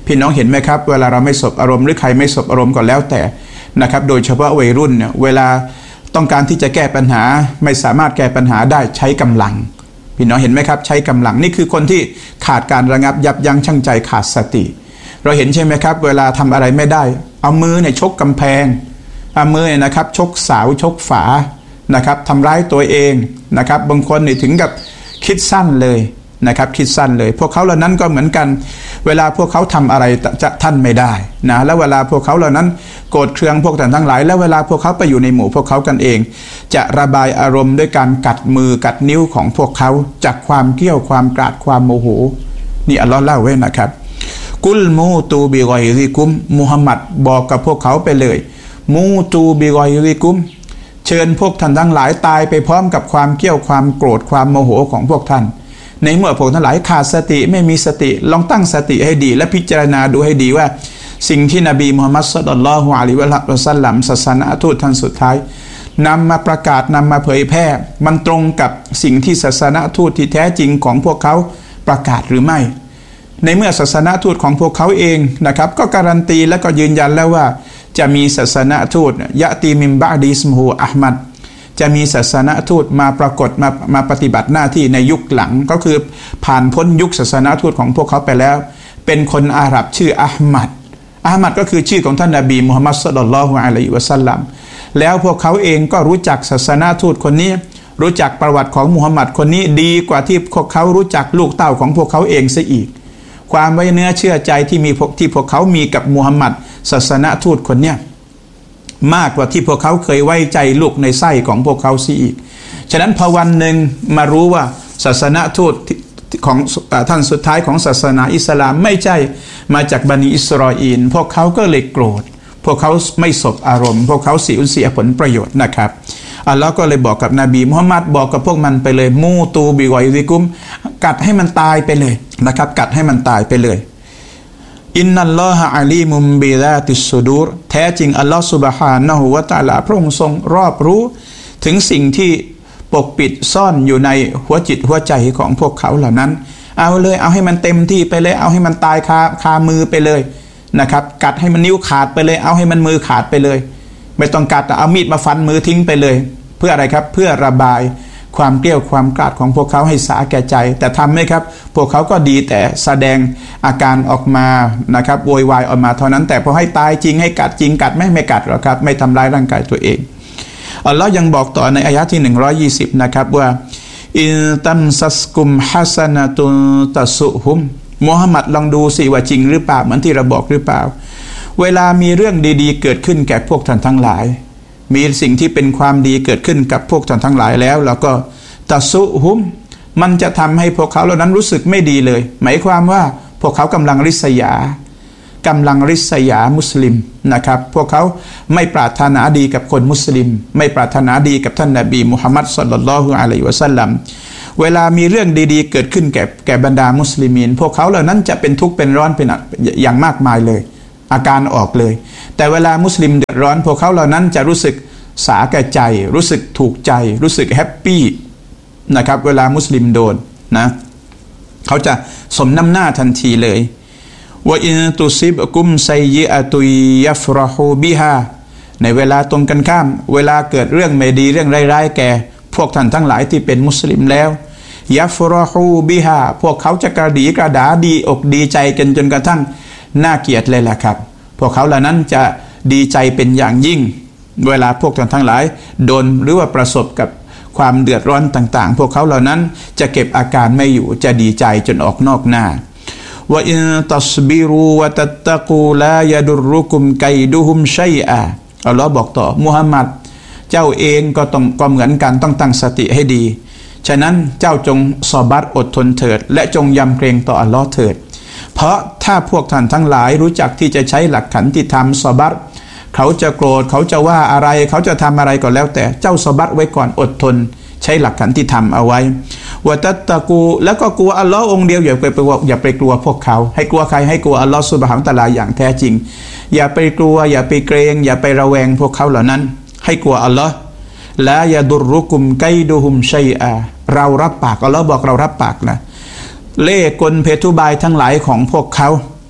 พี่น้องเห็นไหมครับเวลาเราไม่สบอารมณ์หรือใครไม่สบอารมณ์ก็แล้วแต่นะครับโดยเฉพาะวัยรุ่นเนี่ยเวลาต้องการที่จะแก้ปัญหาไม่สามารถแก้ปัญหาได้ใช้กำลังพี่น้องเห็นไหมครับใช้กำลังนี่คือคนที่ขาดการระงับยับยั้งชั่งใจขาดสติเราเห็นใช่ไหมครับเวลาทำอะไรไม่ได้เอามือเนี่ยชกกำแพงเอามือเนี่ยนะครับชกเสาชกฝานะครับทำร้ายตัวเองนะครับบางคนเนี่ยถึงกับคิดสั้นเลยนะครับคิดสั้นเลยพวกเขาเหล่านั้นก็เหมือนกันเวลาพวกเขาทำอะไรจะท่านไม่ได้นะแล้วเวลาพวกเขาเหล่านั้นโกรธเคืองพวกท่านทั้งหลายแล้วเวลาพวกเขาไปอยู่ในหมู่พวกเขากันเองจะระบายอารมณ์ด้วยการกัดมือกัดนิ้วของพวกเขาจากความเกรี้ยวความกราดความโมโหนี่อัลลอฮ์เล่าไว้นะครับกุลมูตูบิกอยริกุมมุฮัมมัดบอกกับพวกเขาไปเลยมูตูบิกอยริกุมเชิญพวกท่านทั้งหลายตายไปพร้อมกับความเกรี้ยวความโกรธความโมโหของพวกท่านในเมื่อพวกทั้งหลายขาดสติไม่มีสติลองตั้งสติให้ดีและพิจารณาดูให้ดีว่าสิ่งที่นบีมุฮัมมัดศ็อลลัลลอฮุอะลัยฮิวะซัลลัมศาสนาทูตท่านสุดท้ายนำมาประกาศนำมาเผยแพร่มันตรงกับสิ่งที่ศาสนาทูตที่แท้จริงของพวกเขาประกาศหรือไม่ในเมื่อศาสนาทูตของพวกเขาเองนะครับก็การันตีและก็ยืนยันแล้วว่าจะมีศาสนาทูตยะตีมิมบะดีสมฮูอะห์มัดจะมีศาสนาทูตมาปรากฏมามาปฏิบัติหน้าที่ในยุคหลังก็คือผ่านพ้นยุคศาสนาทูตของพวกเขาไปแล้วเป็นคนอาหรับชื่ออะห์มัดอะห์มัดก็คือชื่อของท่านนบีมุฮัมมัดศ็อลลัลลอฮุอะลัยฮิวะซัลลัมแล้วพวกเขาเองก็รู้จักศาสนาทูตคนนี้รู้จักประวัติของมุฮัมมัดคนนี้ดีกว่าที่พวกเขารู้จักลูกเต้าของพวกเขาเองซะอีกความไว้เนื้อเชื่อใจที่มีที่พวกเขามีกับมุฮัมมัดศาสนาทูตคนเนี้ยมากกว่าที่พวกเขาเคยไว้ใจลูกในไส้ของพวกเขาซิอีกฉะนั้นพอวันหนึ่งมารู้ว่าศาสนาทูตของท่านสุดท้ายของศาสนาอิสลามไม่ใช่มาจากบันิอิสราเอลพวกเขาก็เลยโกรธพวกเขาไม่สบอารมณ์พวกเขาเสียเสียผลประโยชน์นะครับอัลลอฮ์ก็เลยบอกกับนบีมุฮัมมัดบอกกับพวกมันไปเลยมูตูบิกอยริกุมกัดให้มันตายไปเลยนะครับกัดให้มันตายไปเลยอินนัลลอฮะอาลีมุมบิซาติสซุดูรแท้จริงอัลลอฮ์ซุบฮานะฮูวะตะอาลาพระองค์ทรงรอบรู้ถึงสิ่งที่ปกปิดซ่อนอยู่ในหัวจิตหัวใจของพวกเขาเหล่านั้นเอาเลยเอาให้มันเต็มที่ไปเลยเอาให้มันตายคาคามือไปเลยนะครับกัดให้มันนิ้วขาดไปเลยเอาให้มันมือขาดไปเลยไม่ต้องกัดเอามีดมาฟันมือทิ้งไปเลยเพื่ออะไรครับเพื่อระบายความเกรี้ยวความกราดของพวกเขาให้สาแก่ใจแต่ทำไหมครับพวกเขาก็ดีแต่แสดงอาการออกมานะครับโวยวายออกมาเท่านั้นแต่พอให้ตายจริงให้กัดจริงกัดไม่ไม่กัดหรอกครับไม่ทำร้ายร่างกายตัวเองอัลลอฮ์ยังบอกต่อในอายะที่หนึ่งร้อยยี่สิบนะครับว่าอินตัมซัสกุมฮัสนะตุตัสุฮุมมุฮัมมัดลองดูสิว่าจริงหรือเปล่าเหมือนที่เราบอกหรือเปล่าเวลามีเรื่องดีๆเกิดขึ้นแก่พวกท่านทั้งหลายมีสิ่งที่เป็นความดีเกิดขึ้นกับพวกท่านทั้งหลายแล้วแล้วก็ตัสุฮุมมันจะทำให้พวกเขาเหล่านั้นรู้สึกไม่ดีเลยหมายความว่าพวกเขากำลังริษยากำลังริษยามุสลิมนะครับพวกเขาไม่ปรารถนาดีกับคนมุสลิมไม่ปรารถนาดีกับท่านนบีมุฮัมมัดศ็อลลัลลอฮุอะลัยฮิวะซัลลัมเวลามีเรื่องดีๆเกิดขึ้นแก่แก่บรรดามุสลิมีนพวกเขาเหล่านั้นจะเป็นทุกข์เป็นร้อนเป็นอย่างมากมายเลยอาการออกเลยแต่เวลามุสลิมเดือดร้อนพวกเขาเหล่านั้นจะรู้สึกสาแก่ใจรู้สึกถูกใจรู้สึกแฮปปี้นะครับเวลามุสลิมโดนนะเขาจะสมน้ำหน้าทันทีเลยว่าอินตุซิบกุมไซยิอะตุยัฟรหูบิฮาในเวลาตรงกันข้ามเวลาเกิดเรื่องไม่ดีเรื่องร้ายๆแก่พวกท่านทั้งหลายที่เป็นมุสลิมแล้วยัฟรหูบิฮาพวกเขาจะกระดีกระดาดีอกดีใจกันจนกระทั่งน่าเกลียดเลยแหละครับพวกเขาเหล่านั้นจะดีใจเป็นอย่างยิ่งเวลาพวกท่านทั้งหลายโดนหรือว่าประสบกับความเดือดร้อนต่างๆพวกเขาเหล่านั้นจะเก็บอาการไม่อยู่จะดีใจจนออกนอกหน้าว่าอินตัสบิรูวะตัตตะกูลายะดุรุกุมไกดุฮุมชัยอะอัลลอฮ์บอกต่อมุฮัมมัดเจ้าเองก็ต้องก็เหมือนกันต้องตั้งสติให้ดีฉะนั้นเจ้าจงซอบัตอดทนเถิดและจงยำเกรงต่ออัลลอฮ์เถิดเพราะถ้าพวกท่านทั้งหลายรู้จักที่จะใช้หลักขันติธรรมซอบัตเขาจะโกรธเขาจะว่าอะไรเขาจะทำอะไรก็แล้วแต่เจ้าซอบัตไว้ก่อนอดทนใช้หลักขันติธรรมเอาไว้วะตัตตะกูแล้วก็กลัวอัลลอฮ์องเดียวอย่าไปกลัวอย่าไปกลัวพวกเขาให้กลัวใครให้กลัวอัลลอฮ์ซุบฮานะฮูวะตะอาลาอย่างแท้จริงอย่าไปกลัวอย่าไปเกรงอย่าไประแวงพวกเขาเหล่านั้นให้กลัวอัลลอฮ์ลายะดุรุกุมไกดุฮุมชัยอะเรารับปากอัลลอฮ์บอกเรารับปากนะเล่ห์กลเพทุบายทั้งหลายของพวกเขา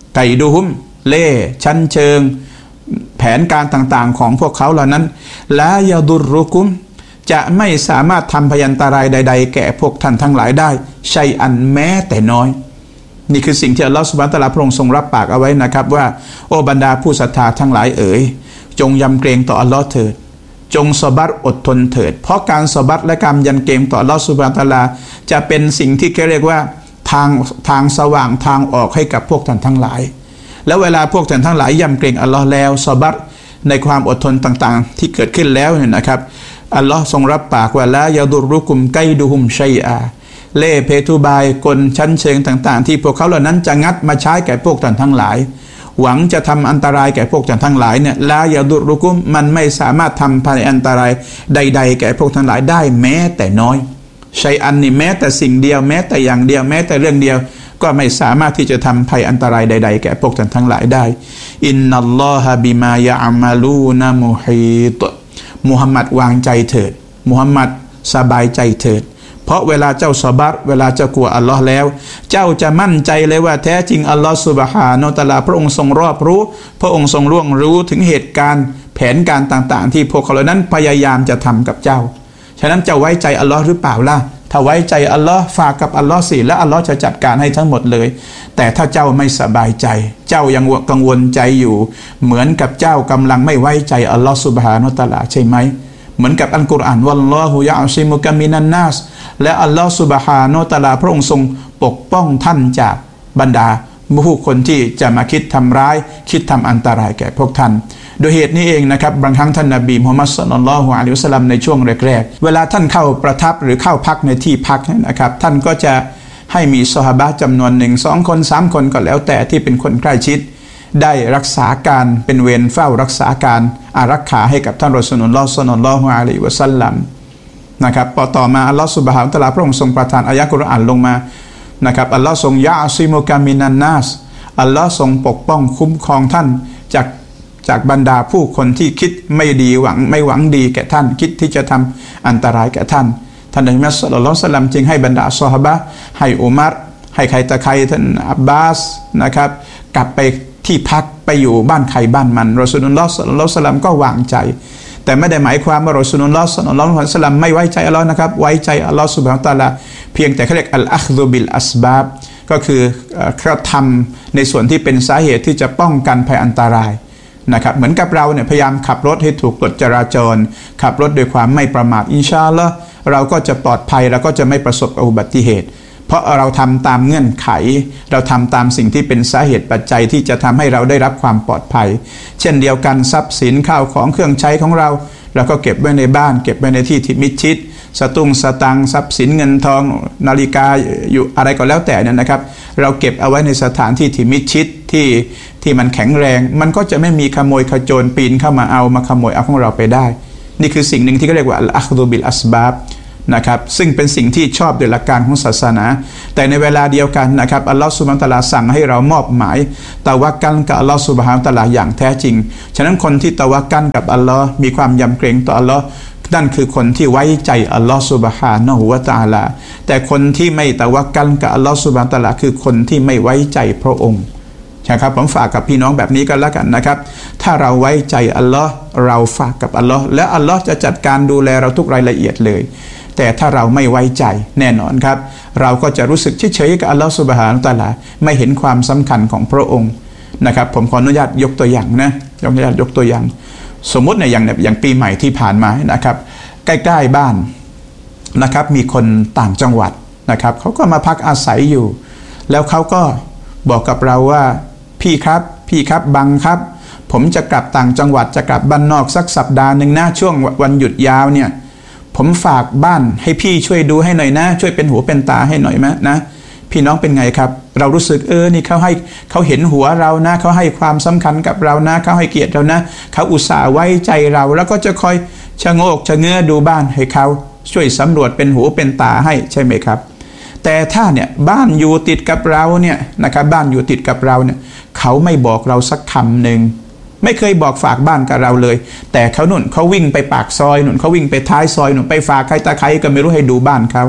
ไก่ดูหุมเล่ชั้นเชิงแผนการต่างๆของพวกเขาเหล่านั้นลายาดุรุกุมจะไม่สามารถทำพยันตรายใดๆแก่พวกท่านทั้งหลายได้ชัยอันแม้แต่น้อยนี่คือสิ่งที่อัลลอฮฺซุบฮานะฮูวะตะอาลาพระองค์ทรงรับปากเอาไว้นะครับว่าโอ้บรรดาผู้ศรัทธาทั้งหลายเอ๋ยจงยำเกรงต่ออัลลอฮ์เถิดจงซอบัรอดทนเถิดเพราะการซอบัรและการยำเกรงต่ออัลลอฮฺซุบฮานะฮูวะตะอาลาจะเป็นสิ่งที่เรียกว่าทางทางสว่างทางออกให้กับพวกท่านทั้งหลายแล้วเวลาพวกท่านทั้งหลายยำเกรงอัลลอฮ์แล้วซอบัรในความอดทนต่างๆที่เกิดขึ้นแล้วเนี่ยนะครับอัลลอฮ์ทรงรับปากว่าละยาดุรุกุมไกดูฮุมชัยอาเล่เพทุบายกลชั้นเชิงต่างๆที่พวกเขาเหล่านั้นจะงัดมาใช้แก่พวกท่านทั้งหลายหวังจะทำอันตรายแก่พวกท่านทั้งหลายเนี่ยละยาดุรุกุมมันไม่สามารถทำภัยอันตรายใดๆแก่พวกท่านหลายได้แม้แต่น้อยชัยอันนี่แม้แต่สิ่งเดียวแม้แต่อย่างเดียวแม้แต่เรื่องเดียวก็ไม่สามารถที่จะทำภัยอันตรายใดๆแก่พวกท่านทั้งหลายได้อินนัลลอฮะบิมายะอามาลูนะมุฮีตมุฮัมมัดวางใจเถิดมุฮัมมัดสบายใจเถิดเพราะเวลาเจ้าซอบัรเวลาเจ้ากลัวอัลลอฮ์แล้วเจ้าจะมั่นใจเลยว่าแท้จริงอัลลอฮ์ซุบฮานะฮูวะตะอาลาพระองค์ทรงรอบรู้พระองค์ทรงล่วงรู้ถึงเหตุการณ์แผนการต่างๆที่พวกเขาเหล่านั้นพยายามจะทำกับเจ้าฉะนั้นเจ้าไว้ใจอัลลอฮ์หรือเปล่าล่ะถ้าไว้ใจอัลลอฮ์ฝากกับอัลลอฮ์สิและอัลลอฮ์จะจัดการให้ทั้งหมดเลยแต่ถ้าเจ้าไม่สบายใจเจ้ายังกังวลใจอยู่เหมือนกับเจ้ากำลังไม่ไว้ใจอัลลอฮ์ซุบฮานะฮูวะตะอาลาใช่ไหมเหมือนกับอัลกุรอานวัลลอฮุยะอัซิมุกะมินันนัสและอัลลอฮ์ซุบฮานะฮูวะตะอาลาพระองค์ทรงปกป้องท่านจากบรรดาผู้คนที่จะมาคิดทำร้ายคิดทำอันตรายแก่พวกท่านโดยเหตุนี้เองนะครับบางครั้งท่านนบีมุฮัมมัดศ็อลลัลลอฮุอะลัยฮิวะซัลลัมในช่วงแรกๆเวลาท่านเข้าประทับหรือเข้าพักในที่พักนะครับท่านก็จะให้มีซอฮาบะห์จำนวนหนึ่งสองคนสามคนก็แล้วแต่ที่เป็นคนใกล้ชิดได้รักษาการเป็นเวรเฝ้ารักษาการอารักขาให้กับท่านรอซูลุลลอฮ์ศ็อลลัลลอฮุอะลัยฮิวะซัลลัมนะครับพอต่อมาอัลลอฮ์ซุบฮานะฮูวะตะอาลาพระองค์ทรงประทานอายะห์กุรอานลงมานะครับอัลลอฮ์ทรงยะอัซิมุกะมินันนัสอัลลอฮ์ทรงปกป้องคุ้มครองท่านจากจากบรรดาผู้คนที่คิดไม่ดีหวังไม่หวังดีแก่ท่านคิดที่จะทำอันตรายแก่ท่านท่านนบีมุฮัมมัดศ็อลลัลลอฮุอะลัยฮิวะซัลลัมจึงให้บรรดาซอฮาบะห์ให้อุมัรให้ใครตะใครท่านอับบาสนะครับกลับไปที่พักไปอยู่บ้านใครบ้านมันรอซูลุลลอฮ์ศ็อลลัลลอฮุอะลัยฮิวะซัลลัมก็วางใจแต่ไม่ได้หมายความว่ารอซูลุลลอฮ์ศ็อลลัลลอฮุอะลัยฮิวะซัลลัมไม่ไว้ใจอัลลอฮ์นะครับไว้ใจอัลลอฮ์ซุบฮานะฮูวะตะอาลาเพียงแต่เขาเรียกอัลอัคซุบิลอัสบาบก็คือกระทำในส่วนที่เป็นสาเหตุที่จะป้องกันภัยอันตรายนะครับเหมือนกับเราเนี่ยพยายามขับรถให้ถูกกฎจราจรขับรถด้วยความไม่ประมาทอินชาอัลลอฮ์เราก็จะปลอดภัยเราก็จะไม่ประสบอุบัติเหตุเพราะเราทำตามเงื่อนไขเราทำตามสิ่งที่เป็นสาเหตุปัจจัยที่จะทำให้เราได้รับความปลอดภัยเช่นเดียวกันทรัพย์สินข้าวของเครื่องใช้ของเราเราก็เก็บไว้ในบ้านเก็บไว้ในที่ที่มิดชิดสตุ้งสตังทรัพย์สินเงินทองนาฬิกาอยู่อะไรก็แล้วแต่เนี่ยนะครับเราเก็บเอาไว้ในสถานที่ที่มิดชิดที่ที่มันแข็งแรงมันก็จะไม่มีขโมยขโจรปีนเข้ามาเอามาขโมยเอาของเราไปได้นี่คือสิ่งหนึ่งที่เขาเรียกว่าอัลอัคดุบิลอัสบาบนะครับซึ่งเป็นสิ่งที่ชอบโดยหลักการของศาสนาแต่ในเวลาเดียวกันนะครับอัลลอฮฺซุบฮานะฮูวะตะอาลาสั่งให้เรามอบหมายตะวักกัลกับอัลลอฮฺซุบฮานะฮูวะตะอาลาอย่างแท้จริงฉะนั้นคนที่ตะวักกัลกับอัลลอฮ์มีความยำเกรงต่ออัลลอฮ์นั่นคือคนที่ไว้ใจอัลลอฮฺซุบฮานะฮูวะตะอาลาแต่คนที่ไม่ตะวักกัลกับอัลลอฮฺซุบฮานะฮูวะตะอาลาคือคนที่ไม่ไว้ใจพระองค์ใช่ครับผมฝากกับพี่น้องแบบนี้กันแล้วกันนะครับถ้าเราไว้ใจอัลลอฮ์เราฝากกับอัลลอฮ์และอัลลอฮ์จะจัดการดูแลเราทุกรายละเอียดเลยแต่ถ้าเราไม่ไว้ใจแน่นอนครับเราก็จะรู้สึกเฉยๆกับอัลลอฮฺซุบฮานะฮูวะตะอาลาไม่เห็นความสำคัญของพระองค์นะครับผมขออนุญาตยกตัวอย่างนะยกอนุญาตยกตัวอย่างสมมติในอย่างอย่างปีใหม่ที่ผ่านมานะครับใกล้ๆบ้านนะครับมีคนต่างจังหวัดนะครับเขาก็มาพักอาศัยอยู่แล้วเขาก็บอกกับเราว่าพี่ครับพี่ครับบังครับผมจะกลับต่างจังหวัดจะกลับบ้านนอกสักสัปดาห์หนึ่งนะช่วงวันหยุดยาวเนี่ยผมฝากบ้านให้พี่ช่วยดูให้หน่อยนะช่วยเป็นหูเป็นตาให้หน่อยไหมนะพี่น้องเป็นไงครับเรารู้สึกเออนี่เขาให้เขาเห็นหัวเรานะเขาให้ความสำคัญกับเรานะเขาให้เกียรติเรานะเขาอุตส่าห์ไว้ใจเราแล้วก็จะคอยชะโงกชะเง้อดูบ้านให้เขาช่วยสำรวจเป็นหูเป็นตาให้ใช่ไหมครับแต่ถ้าเนี่ยบ้านอยู่ติดกับเราเนี่ยนะครับบ้านอยู่ติดกับเราเนี่ยเขาไม่บอกเราสักคำหนึ่งไม่เคยบอกฝากบ้านกับเราเลยแต่เขาหนุนเขาวิ่งไปปากซอยหนุนเขาวิ่งไปท้ายซอยหนุนไปฝากใครตาใครก็ไม่รู้ให้ดูบ้านเขา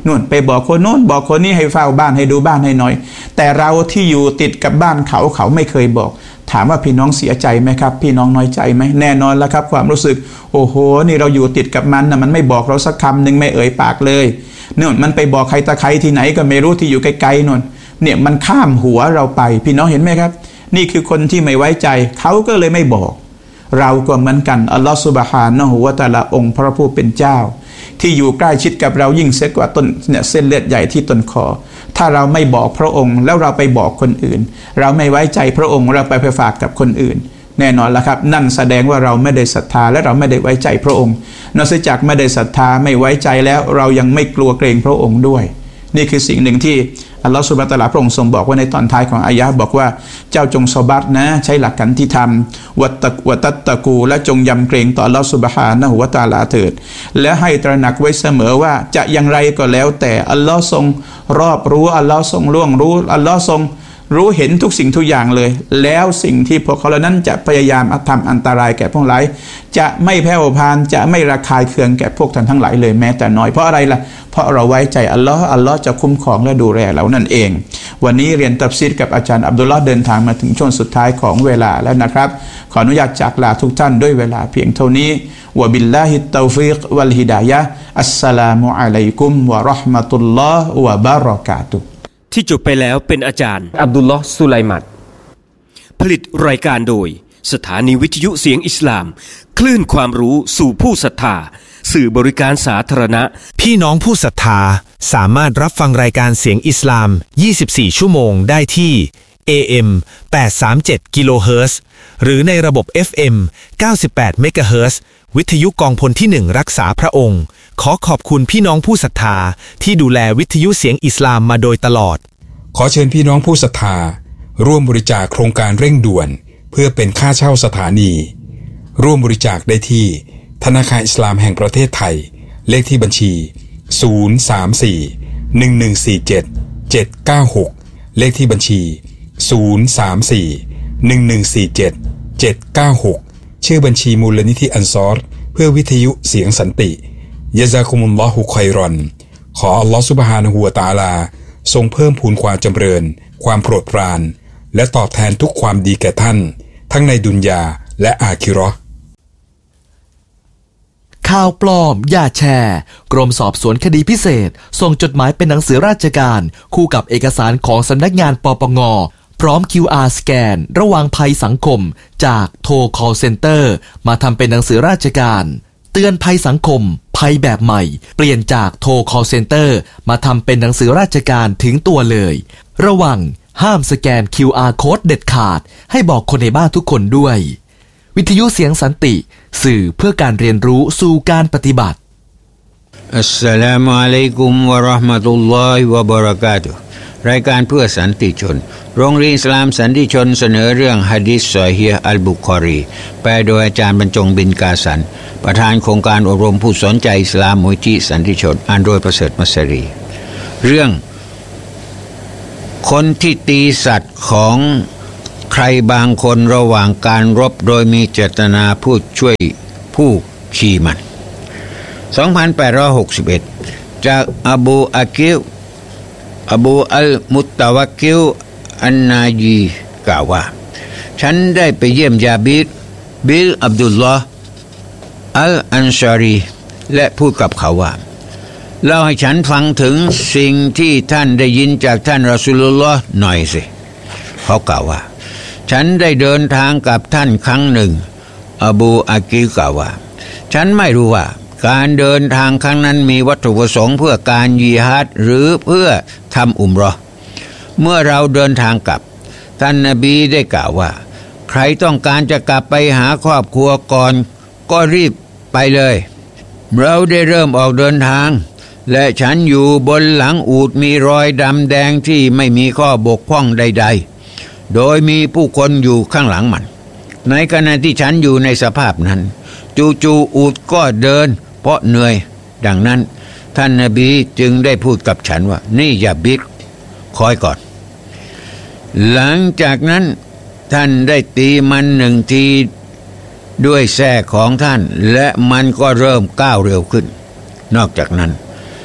นู่นไปบอกคนโน้นบอกคนนี้ให้เฝ้าบ้านให้ดูบ้านให้หน่อยแต่เราที่อยู่ติดกับบ้านเขาเขาไม่เคยบอกถามว่าพี่น้องเสียใจไหมครับพี่น้องน้อยใจไหมแน่นอนแล้วครับความรู้สึกโอ้โหนี่เราอยู่ติดกับมันนะมันไม่บอกเราสักคำหนึ่งไม่เอ่ยปากเลยนู่นมันไปบอกใครตะใครที่ไหนก็ไม่รู้ที่อยู่ไกลๆนู่นเนี่ยมันข้ามหัวเราไปพี่น้องเห็นไหมครับนี่คือคนที่ไม่ไว้ใจเขาก็เลยไม่บอกเราก็เหมือนกันอัลลอฮฺซุบฮานะฮูวะตะอาลาองค์พระผู้เป็นเจ้าที่อยู่ใกล้ชิดกับเรายิ่งเสียกว่าต้นเนี่ยเส้นเลือดใหญ่ที่ต้นคอถ้าเราไม่บอกพระองค์แล้วเราไปบอกคนอื่นเราไม่ไว้ใจพระองค์เราไปไปฝากกับคนอื่นแน่นอนแล้วครับนั่นแสดงว่าเราไม่ได้ศรัทธาและเราไม่ได้ไว้ใจพระองค์นอกจากไม่ได้ศรัทธาไม่ไว้ใจแล้วเรายังไม่กลัวเกรงพระองค์ด้วยนี่คือสิ่งหนึ่งที่อัลลอฮฺซุบฮานะฮูวะตะอาลาพระองค์ทรงบอกว่าในตอนท้ายของอายะห์บอกว่าเจ้าจงซอบัตนะใช้หลักกันที่ทำวัตตะวัตัตตะกูและจงยำเกรงต่ออัลลอฮฺซุบฮานะฮูวะตะอาลาเถิดและให้ตระหนักไว้เสมอว่าจะอย่างไรก็แล้วแต่อัลลอฮ์ทรงรอบรู้อัลลอฮ์ทรงล่วงรู้อัลลอฮ์ทรงรู้เห็นทุกสิ่งทุกอย่างเลยแล้วสิ่งที่พวกเขาเหล่านั้นจะพยายามทำอันตรายแก่พวกหลายจะไม่แผ่วพานจะไม่ระคายเคืองแก่พวกท่านทั้งหลายเลยแม้แต่น้อยเพราะอะไรล่ะเพราะเราไว้ใจอัลลอฮ์อัลลอฮ์จะคุ้มครองและดูแลเรานั่นเองวันนี้เรียนตัฟซีรกับอาจารย์อับดุลลอฮ์เดินทางมาถึงช่วงสุดท้ายของเวลาแล้วนะครับขออนุญาตจากลาทุกท่านด้วยเวลาเพียงเท่านี้วะบิลลาฮิตตอฟิกวัลฮิดายะฮ์อัสสลามุอะลัยกุมวะเราะห์มะตุลลอฮ์วะบะเราะกาตุฮ์ที่จบไปแล้วเป็นอาจารย์อับดุลลอฮ์สุไลมัดผลิตรายการโดยสถานีวิทยุเสียงอิสลามคลื่นความรู้สู่ผู้ศรัทธาสื่อบริการสาธารณะพี่น้องผู้ศรัทธาสามารถรับฟังรายการเสียงอิสลามยี่สิบสี่ชั่วโมงได้ที่ เอ เอ็ม แปดสามเจ็ด กิโลเฮิรตซ์หรือในระบบ เอฟ เอ็ม เก้าสิบแปด เมกะเฮิรตซ์วิทยุกองพลที่หนึ่งรักษาพระองค์ขอขอบคุณพี่น้องผู้ศรัทธาที่ดูแลวิทยุเสียงอิสลามมาโดยตลอดขอเชิญพี่น้องผู้ศรัทธาร่วมบริจาคโครงการเร่งด่วนเพื่อเป็นค่าเช่าสถานีร่วมบริจาคได้ที่ธนาคารอิสลามแห่งประเทศไทยเลขที่บัญชีศูนย์ สาม สี่ หนึ่ง หนึ่ง สี่ เจ็ด เจ็ด เก้า หกเลขที่บัญชีศูนย์ สาม สี่ หนึ่ง หนึ่ง สี่ เจ็ด เจ็ด เก้า หกชื่อบัญชีมูลนิธิอันซอรเพื่อวิทยุเสียงสันติยะซากุมุลลอฮุค็อยรอนขออัลลอฮฺซุบฮานะฮูวะตะอาลาทรงเพิ่มพูนความจำเริญความโปรดปรานและตอบแทนทุกความดีแก่ท่านทั้งในดุนยาและอาคิเราะห์ข่าวปลอมอย่าแชร์กรมสอบสวนคดีพิเศษส่งจดหมายเป็นหนังสือราชการคู่กับเอกสารของสำนักงานปปงพร้อม คิว อาร์ สแกนระวังภัยสังคมจากโทร call center มาทำเป็นหนังสือราชการเตือนภัยสังคมภัยแบบใหม่เปลี่ยนจากโทร call center มาทำเป็นหนังสือราชการถึงตัวเลยระวังห้ามสแกน คิว อาร์ Code เด็ดขาดให้บอกคนในบ้านทุกคนด้วยวิทยุเสียงสันติสื่อเพื่อการเรียนรู้สู่การปฏิบัติอัสสลามุอะลัยกุมวะเราะห์มะตุลลอฮิวะบะเราะกาตุฮ์รายการเพื่อสันติชนโรงเรียนอิสลามสันติชนเสนอเรื่องหะดีษซอฮีฮ์อัลบุคอรีแปลโดยอาจารย์บรรจงบินกาสันประธานโครงการอบรมผู้สนใจอิสลามมูลที่สันติชนอ่านโดยประเสริฐมัสรีเรื่องคนที่ตีสัตว์ของใครบางคนระหว่างการรบโดยมีเจตนาผู้ช่วยผู้ขี่มันสองพันแปดร้อยหกสิบเอ็ดจากอบูอากิลอบูอัลมุตตะวักกิลอันนายีกล่าวว่าฉันได้ไปเยี่ยมยาบิดบิลอับดุลลอฮ์อัลอันซารีและพูดกับเขาว่าเล่าให้ฉันฟังถึงสิ่งที่ท่านได้ยินจากท่านรอซูลุลลอฮ์หน่อยสิเขากล่าวว่าฉันได้เดินทางกับท่านครั้งหนึ่งอบูอากิลกล่าวว่าฉันไม่รู้ว่าการเดินทางครั้งนั้นมีวัตถุประสงค์เพื่อการญิฮาดหรือเพื่อทำอุมเราะห์เมื่อเราเดินทางกลับท่านนบีได้กล่าวว่าใครต้องการจะกลับไปหาครอบครัวก่อนก็รีบไปเลยเราได้เริ่มออกเดินทางและฉันอยู่บนหลังอูฐมีรอยดำแดงที่ไม่มีข้อบกพร่องใดๆโดยมีผู้คนอยู่ข้างหลังมันในขณะที่ฉันอยู่ในสภาพนั้นจู่ๆอูฐก็เดินเพราะเหนื่อยดังนั้นท่านนบีจึงได้พูดกับฉันว่านี่อย่าบิดคอยก่อนหลังจากนั้นท่านได้ตีมันหนึ่งทีด้วยแส้ของท่านและมันก็เริ่มก้าวเร็วขึ้นนอกจากนั้น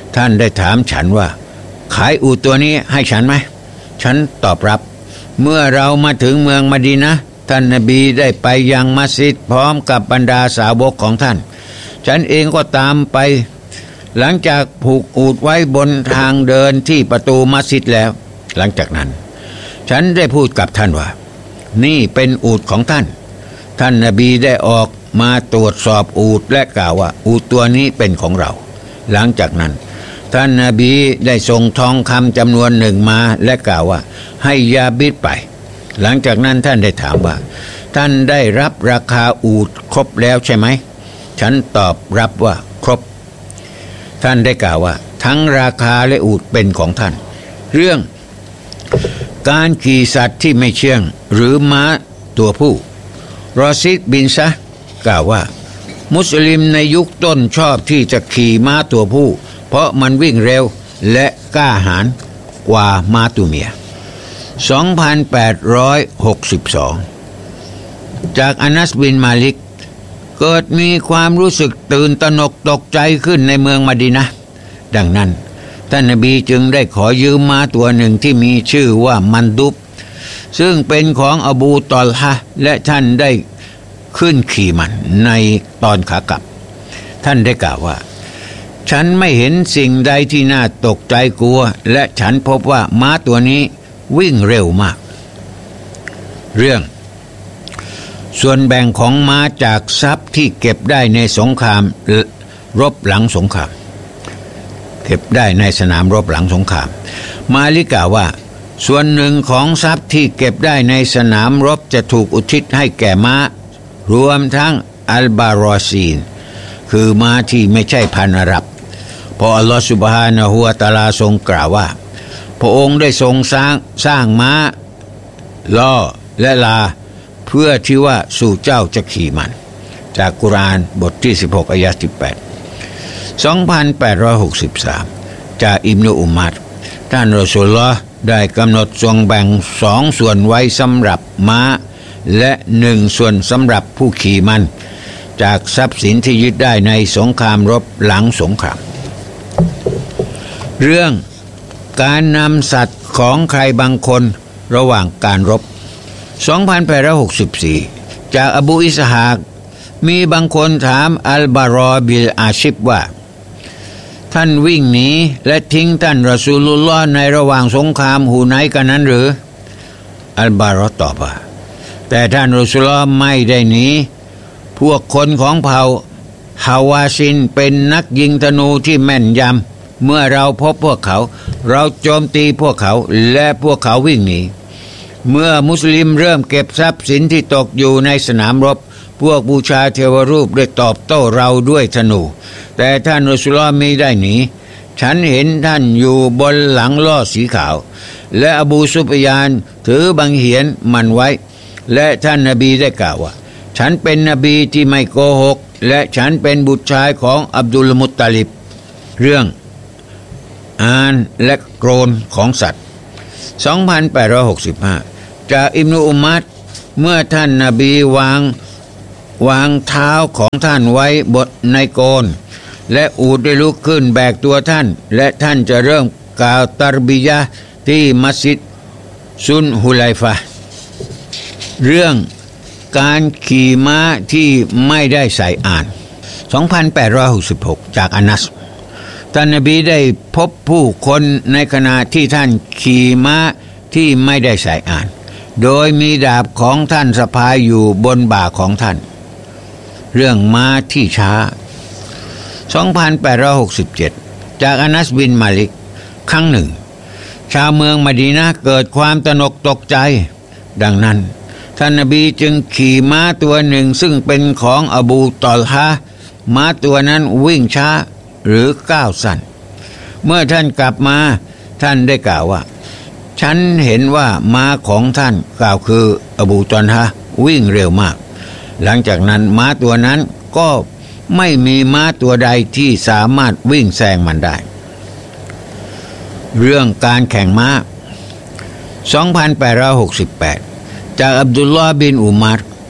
ท่านได้ถามฉันว่าขายอูฐตัวนี้ให้ฉันไหมฉันตอบรับเมื่อเรามาถึงเมืองมะดีนะห์ท่านนบีได้ไปยังมัสยิดพร้อมกับบรรดาสาวกของท่านฉันเองก็ตามไปหลังจากผูกอูฐไว้บนทางเดินที่ประตูมัสยิดแล้วหลังจากนั้นฉันได้พูดกับท่านว่านี่เป็นอูฐของท่านท่านนบีได้ออกมาตรวจสอบอูฐและกล่าวว่าอูฐตัวนี้เป็นของเราหลังจากนั้นท่านนบีได้ส่งทองคำจำนวนหนึ่งมาและกล่าวว่าให้ยาบิดไปหลังจากนั้นท่านได้ถามว่าท่านได้รับราคาอูฐครบแล้วใช่ไหมฉันตอบรับว่าครบท่านได้กล่าวว่าทั้งราคาและอูฐเป็นของท่านเรื่องการขี่สัตว์ที่ไม่เชื่องหรือม้าตัวผู้รอซิดบินซะกล่าวว่ามุสลิมในยุคต้นชอบที่จะขี่ม้าตัวผู้เพราะมันวิ่งเร็วและกล้าหาญกว่าม้าตัวเมีย สองพันแปดร้อยหกสิบสอง จากอานัสบินมาลิกเกิดมีความรู้สึกตื่นตระหนกตกใจขึ้นในเมืองมะดีนะห์ดังนั้นท่านนบีจึงได้ขอยืมม้าตัวหนึ่งที่มีชื่อว่ามันดุบซึ่งเป็นของอบูตอลฮะและท่านได้ขึ้นขี่มันในตอนขากลับท่านได้กล่าวว่าฉันไม่เห็นสิ่งใดที่น่าตกใจกลัวและฉันพบว่าม้าตัวนี้วิ่งเร็วมากเรื่องส่วนแบ่งของม้าจากทรัพย์ที่เก็บได้ในสงครามรบหลังสงครามเก็บได้ในสนามรบหลังสงครามมาลิกล่าวว่าส่วนหนึ่งของทรัพย์ที่เก็บได้ในสนามรบจะถูกอุทิศให้แก่ม้ารวมทั้งอัลบารอซีนคือม้าที่ไม่ใช่พันธุ์อาหรับเพราะอัลลอฮฺซุบฮานะฮูวะตะอาลาทรงกล่าวว่าพระองค์ได้ทรงสร้างสร้างม้าล่อและลาเพื่อที่ว่าสู่เจ้าจะขี่มันจากกุรอานบทที่สิบหกอายะห์ที่แปด สองพันแปดร้อยหกสิบสาม จากอิบนุอุมัรท่านรอซูลุลลอฮ์ได้กำหนดทรงแบ่งสองส่วนไว้สำหรับม้าและหนึ่งส่วนสำหรับผู้ขี่มันจากทรัพย์สินที่ยึดได้ในสงครามรบหลังสงครามเรื่องการนำสัตว์ของใครบางคนระหว่างการรบ สองพันแปดร้อยหกสิบสี่ จากอบูอิสฮากมีบางคนถามอัลบารอบิลอาชิบว่าท่านวิ่งหนีและทิ้งท่านรอซูลุลลอฮ์ในระหว่างสงครามหูไนกันนั้นหรืออัลบารอตอบว่าแต่ท่านรอซูลุลลอฮ์ไม่ได้หนีพวกคนของเผ่าฮาวาซินเป็นนักยิงธนูที่แม่นยำเมื่อเราพบพวกเขาเราโจมตีพวกเขาและพวกเขาวิ่งหนีเมื่อมุสลิมเริ่มเก็บทรัพย์สินที่ตกอยู่ในสนามรบพวกบูชาเทวรูปได้ตอบโต้เราด้วยธนูแต่ท่านรอซูลุลลอฮ์ไม่ได้หนีฉันเห็นท่านอยู่บนหลังล้อสีขาวและอบูซุฟยานถือบังเหียนมันไว้และท่านนบีได้กล่าวว่าฉันเป็นนบีที่ไม่โกหกและฉันเป็นบุตรชายของอับดุลมุตตาลิบเรื่องอานและโกรนของสัตว์ สองพันแปดร้อยหกสิบห้า จากอิบนุอุมัรเมื่อท่านนบีวางวางเท้าของท่านไว้บนในโกนและอูฐได้ลุกขึ้นแบกตัวท่านและท่านจะเริ่มกล่าวตัรบียะห์ที่มัสยิดซุนฮุไลฟะห์เรื่องการขี่ม้าที่ไม่ได้ใส่อ่าน สองพันแปดร้อยหกสิบหก จากอานัสท่านนบีได้พบผู้คนในขณะที่ท่านขี่ม้าที่ไม่ได้ใส่อ่านโดยมีดาบของท่านสะพายอยู่บนบ่าของท่านเรื่องม้าที่ช้า สองพันแปดร้อยหกสิบเจ็ด จากอานัสบินมาลิกครั้งหนึ่งชาวเมืองมะดีนะห์เกิดความตระหนกตกใจดังนั้นท่านนบีจึงขี่ม้าตัวหนึ่งซึ่งเป็นของอบูตอลฮะม้าตัวนั้นวิ่งช้าหรือก้าวสั้นเมื่อท่านกลับมาท่านได้กล่าวว่าฉันเห็นว่าม้าของท่านกล่าวคืออบูตอลฮะวิ่งเร็วมากหลังจากนั้นม้าตัวนั้นก็ไม่มีม้าตัวใดที่สามารถวิ่งแซงมันได้เรื่องการแข่งม้า สองพันแปดร้อยหกสิบแปด จากอับดุลลอฮ์บินอุมัร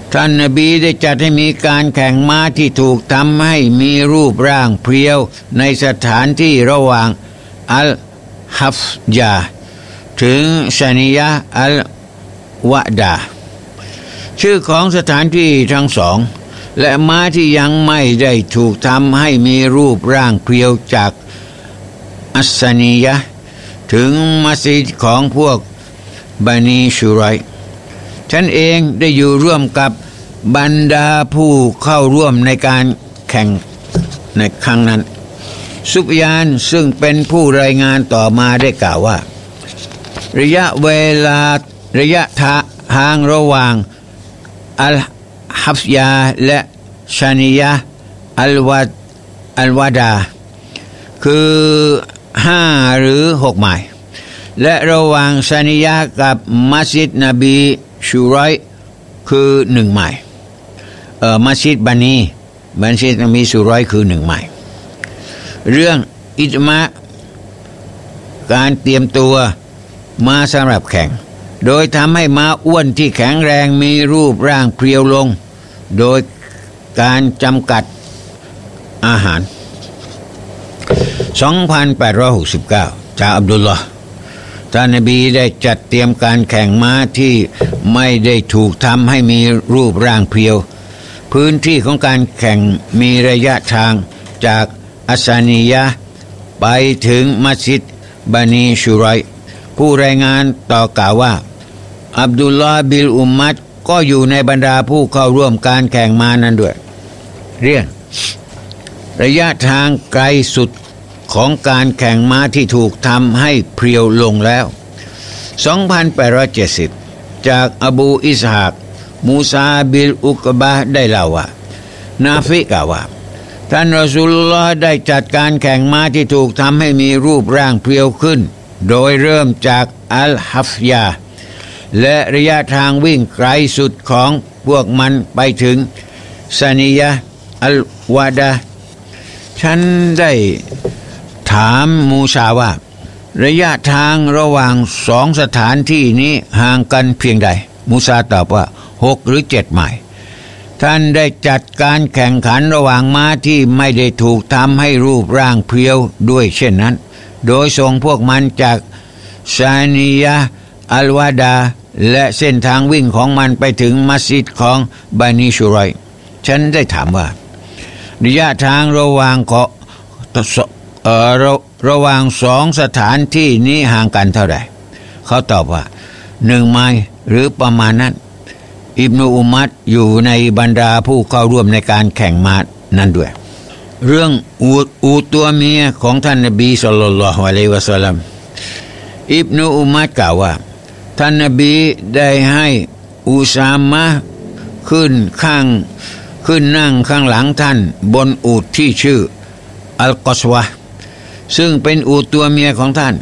ท่านนบีได้จัดให้มีการแข่งม้าที่ถูกทำให้มีรูปร่างเพรียวในสถานที่ระหว่างอัลฮัฟยาถึงชานิยะอัลวะดาชื่อของสถานที่ทั้งสองและม้าที่ยังไม่ได้ถูกทำให้มีรูปร่างเพรียวจากอัสซานียะถึงมัสยิดของพวกบานีชูไรฉันเองได้อยู่ร่วมกับบรรดาผู้เข้าร่วมในการแข่งในครั้งนั้นซุฟยานซึ่งเป็นผู้รายงานต่อมาได้กล่าวว่าระยะเวลาระยะทางระหว่างอัลฮัฟยาและชานิยะอัลวาอัลวาดาคือห้าหรือหกไมล์และระหว่างชานิยะกับมัสยิดนบีชูรอยคือหนึ่งไมล์เอ่อมัสยิดบานีมัสยิดนบีชูรอยคือหนึ่งไมล์เรื่องอิจมะการเตรียมตัวมาสำหรับแข่งโดยทำให้ม้าอ้วนที่แข็งแรงมีรูปร่างเพรียวลงโดยการจำกัดอาหาร สองพันแปดร้อยหกสิบเก้า จากอับดุลลอฮ์ท่านนบีได้จัดเตรียมการแข่งม้าที่ไม่ได้ถูกทำให้มีรูปร่างเพรียวพื้นที่ของการแข่งมีระยะทางจากอัสซานียะไปถึงมัสยิดบานีชูไรผู้รายงานต่อกล่าวว่าอับดุลลอฮ์บิลอุมมัดก็อยู่ในบรรดาผู้เข้าร่วมการแข่งม้านั้นด้วยเรื่องระยะทางไกลสุดของการแข่งม้าที่ถูกทำให้เพรียวลงแล้ว สองพันแปดร้อยเจ็ดสิบ จากอบูอิสฮากมูซาบิลอุกบะได้เล่าว่านาฟิกล่าวว่าท่านรอซูลุลลอฮ์ได้จัดการแข่งม้าที่ถูกทำให้มีรูปร่างเพรียวขึ้นโดยเริ่มจากอัลฮัฟยาและระยะทางวิ่งไกลสุดของพวกมันไปถึงซานียะอัลวาดาฉันได้ถามมูซาว่าระยะทางระหว่างสองสถานที่นี้ห่างกันเพียงใดมูซาตอบว่าหกหรือเจ็ดไมล์ท่านได้จัดการแข่งขันระหว่างม้าที่ไม่ได้ถูกทำให้รูปร่างเพรียวด้วยเช่นนั้นโดยส่งพวกมันจากซานียะอัลวาดาและเส้นทางวิ่งของมันไปถึงมัสยิดของบานีชูรอยฉันได้ถามว่าระยะทางระหว่างของเอ่อระระหว่างสองสถานที่นี้ห่างกันเท่าไหร่เขาตอบว่าหนึ่งไมล์หรือประมาณนั้นอิบนุอุมัดอยู่ในบรรดาผู้เข้าร่วมในการแข่งม้านั้นด้วยเรื่องอูฐอูฐตัวเมียของท่านนบีศ็อลลัลลอฮุอะลัยฮิวะซัลลัมอิบนุอุมัดกล่าวว่าท่านนบีได้ให้อุซามะขึ้นข้างขึ้นนั่งข้างหลังท่านบนอูฐที่ชื่ออัลกอสวะซึ่งเป็นอูฐตัวเมียของท่าน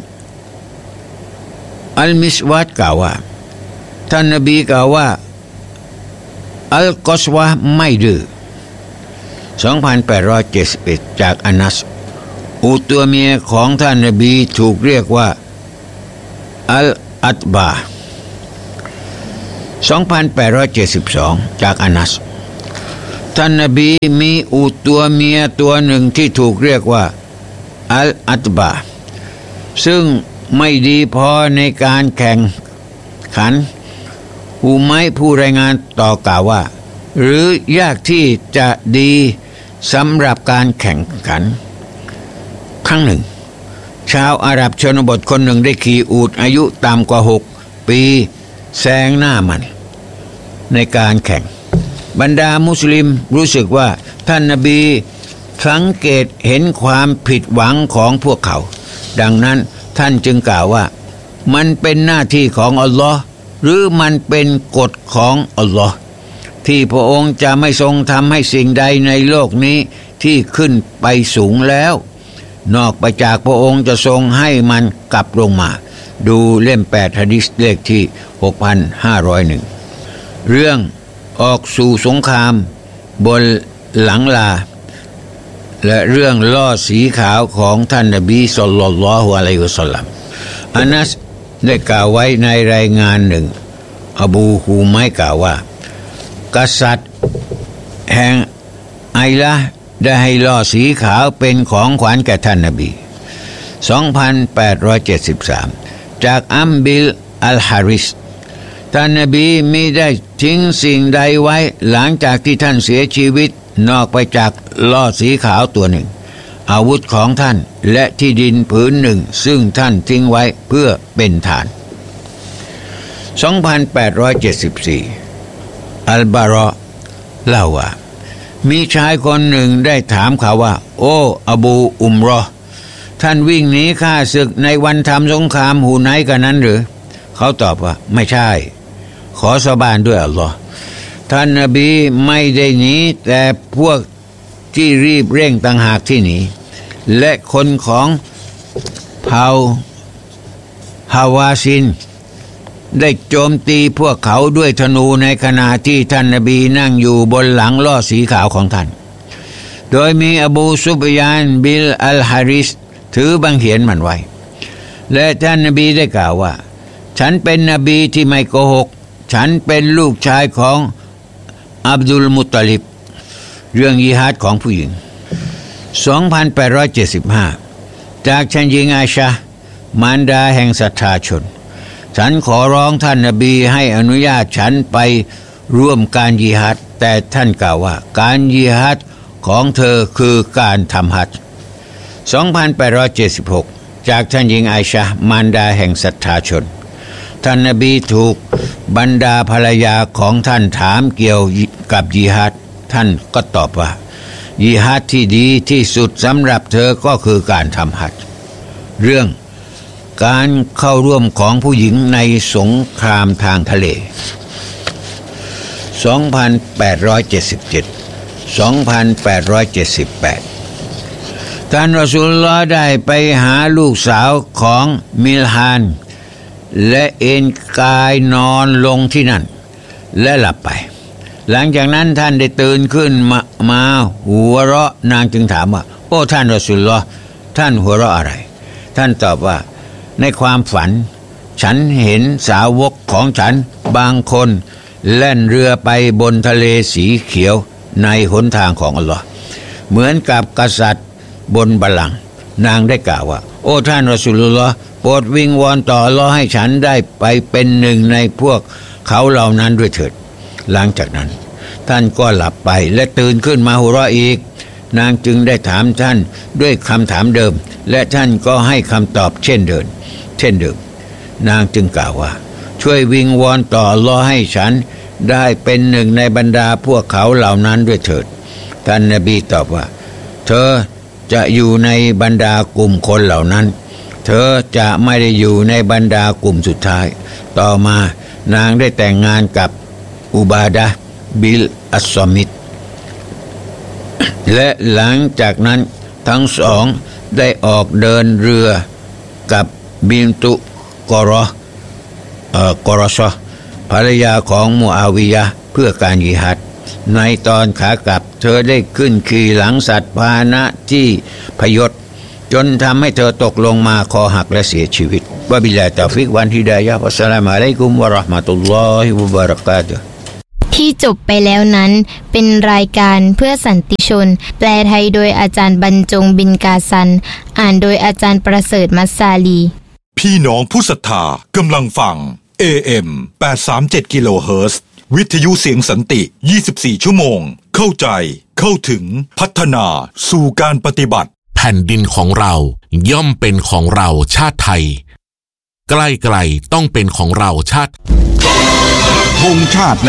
อัลมิสวัดกล่าวว่าท่านนบีกล่าวว่าอัลกอสวะไม่ดื้อ สองพันแปดร้อยเจ็ดสิบเอ็ด จากอานัสอูฐตัวเมียของท่านนบีถูกเรียกว่าอัลอัตบา สองพันแปดร้อยเจ็ดสิบสอง จากอานัสท่านนบีมีอูฐตัวเมียตัวหนึ่งที่ถูกเรียกว่าอัลอัตบาซึ่งไม่ดีพอในการแข่งขันอูไมผู้รายงานต่อกล่าวว่าหรือยากที่จะดีสำหรับการแข่งขันครั้งหนึ่งชาวอาหรับชนบทคนหนึ่งได้ขี่อูฐอายุต่ำกว่าหกปีแซงหน้ามันในการแข่งบรรดามุสลิมรู้สึกว่าท่านนบีสังเกตเห็นความผิดหวังของพวกเขาดังนั้นท่านจึงกล่าวว่ามันเป็นหน้าที่ของอัลลอฮ์หรือมันเป็นกฎของอัลลอฮ์ที่พระองค์จะไม่ทรงทำให้สิ่งใดในโลกนี้ที่ขึ้นไปสูงแล้วนอกไปจากพระองค์จะทรงให้มันกลับลงมาดูเล่มแปดหะดีษเลขที่ หกพันห้าร้อยเอ็ด เรื่องออกสู่สงครามบนหลังลาและเรื่องล่อสีขาวของท่านนบีศ็อลลัลลอฮุอะลัยฮิวะซัลลัมอานัสได้กล่าวไว้ในรายงานหนึ่งอบูฮูไมกล่าวว่ากษัตริย์แห่งไอละได้ให้ล่อสีขาวเป็นของขวัญแก่ท่านนบี สองพันแปดร้อยเจ็ดสิบสาม จากอัมบิลอัลฮาริสท่านนบีมิได้ทิ้งสิ่งใดไว้หลังจากที่ท่านเสียชีวิตนอกไปจากล่อสีขาวตัวหนึ่งอาวุธของท่านและที่ดินผืนหนึ่งซึ่งท่านทิ้งไว้เพื่อเป็นฐาน สองพันแปดร้อยเจ็ดสิบสี่ อัลบารอเล่าว่ามีชายคนหนึ่งได้ถามเขาว่าโอ้อบูอุมรอท่านวิ่งหนีข้าศึกในวันทำสงครามหูไนกันนั้นหรือเขาตอบว่าไม่ใช่ขอสาบานด้วยอัลลอฮ์ท่านนบีไม่ได้หนีแต่พวกที่รีบเร่งต่างหากที่หนีและคนของเผ่าฮาวาซินได้โจมตีพวกเขาด้วยธนูในขณะที่ท่านนบีนั่งอยู่บนหลังล่อสีขาวของท่านโดยมีอบูซุบยานบิลอัลฮาริสถือบังเหียนมันไว้และท่านนบีได้กล่าวว่าฉันเป็นนบีที่ไม่โกหกฉันเป็นลูกชายของอับดุลมุตตลิบเรื่องยิฮาดของผู้หญิง สองพันแปดร้อยเจ็ดสิบห้า จากท่านหญิงอาชะห์มารดาแห่งศรัทธาชนฉันขอร้องท่านนบีให้อนุญาตฉันไปร่วมการยิฮาดแต่ท่านกล่าวว่าการยิฮาดของเธอคือการทำฮัจญ์ สองพันแปดร้อยเจ็ดสิบหก จากท่านหญิงอาชะห์มารดาแห่งศรัทธาชนท่านนบีถูกบรรดาภรรยาของท่านถามเกี่ยวกับยิฮาดท่านก็ตอบว่ายิฮาดที่ดีที่สุดสำหรับเธอก็คือการทำฮัจญ์เรื่องการเข้าร่วมของผู้หญิงในสงครามทางทะเล สองพันแปดร้อยเจ็ดสิบเจ็ด สองพันแปดร้อยเจ็ดสิบแปด ท่านรอซูลุลลอฮ์ได้ไปหาลูกสาวของมิลฮานและเอนกายนอนลงที่นั่นและหลับไปหลังจากนั้นท่านได้ตื่นขึ้นมามาหัวเราะนางจึงถามว่าโอ้ท่านรอซูลุลลอฮ์ท่านหัวเราะอะไรท่านตอบว่าในความฝันฉันเห็นสาวกของฉันบางคนแล่นเรือไปบนทะเลสีเขียวในหนทางของอัลลอฮ์เหมือนกับกษัตริย์บนบัลลังก์นางได้กล่าวว่าโอ้ท่านรอซูลุลลอฮ์โปรดวิงวอนต่ออัลลอฮ์ให้ฉันได้ไปเป็นหนึ่งในพวกเขาเหล่านั้นด้วยเถิดหลังจากนั้นท่านก็หลับไปและตื่นขึ้นมาหัวเราะอีกนางจึงได้ถามท่านด้วยคำถามเดิมและท่านก็ให้คำตอบเช่นเดิมเช่นเดิมนางจึงกล่าวว่าช่วยวิงวอนต่ออัลลอฮ์ให้ฉันได้เป็นหนึ่งในบรรดาพวกเขาเหล่านั้นด้วยเถิดท่านนบีตอบว่าเธอจะอยู่ในบรรดากลุ่มคนเหล่านั้นเธอจะไม่ได้อยู่ในบรรดากลุ่มสุดท้ายต่อมานางได้แต่งงานกับอุบาดะห์บิลอัสซอมิตและหลังจากนั้นทั้งสองได้ออกเดินเรือกับบินตุกอรอเอ่อกอรอชอภรรยาของมุอาวิยะห์เพื่อการยิฮัดในตอนขากลับเธอได้ขึ้นขี่หลังสัตว์พาหนะที่พยศจนทำให้เธอตกลงมาคอหักและเสียชีวิตวะบิลลาฮิตอฟิกวันฮิดายะฮ์วัสสลามุอะลัยกุมวะเราะห์มะตุลลอฮิวะบะเราะกาตุฮ์ที่จบไปแล้วนั้นเป็นรายการเพื่อสันติชนแปลไทยโดยอาจารย์บรรจงบินกาซันอ่านโดยอาจารย์ประเสริฐมัสซาลีพี่น้องผู้ศรัทธากำลังฟัง เอ เอ็ม แปดสามเจ็ด กิโลเฮิรตซ์วิทยุเสียงสันติยี่สิบสี่ชั่วโมงเข้าใจเข้าถึงพัฒนาสู่การปฏิบัติแผ่นดินของเราย่อมเป็นของเราชาติไทยใกล้ๆต้องเป็นของเราชาติธงชาติ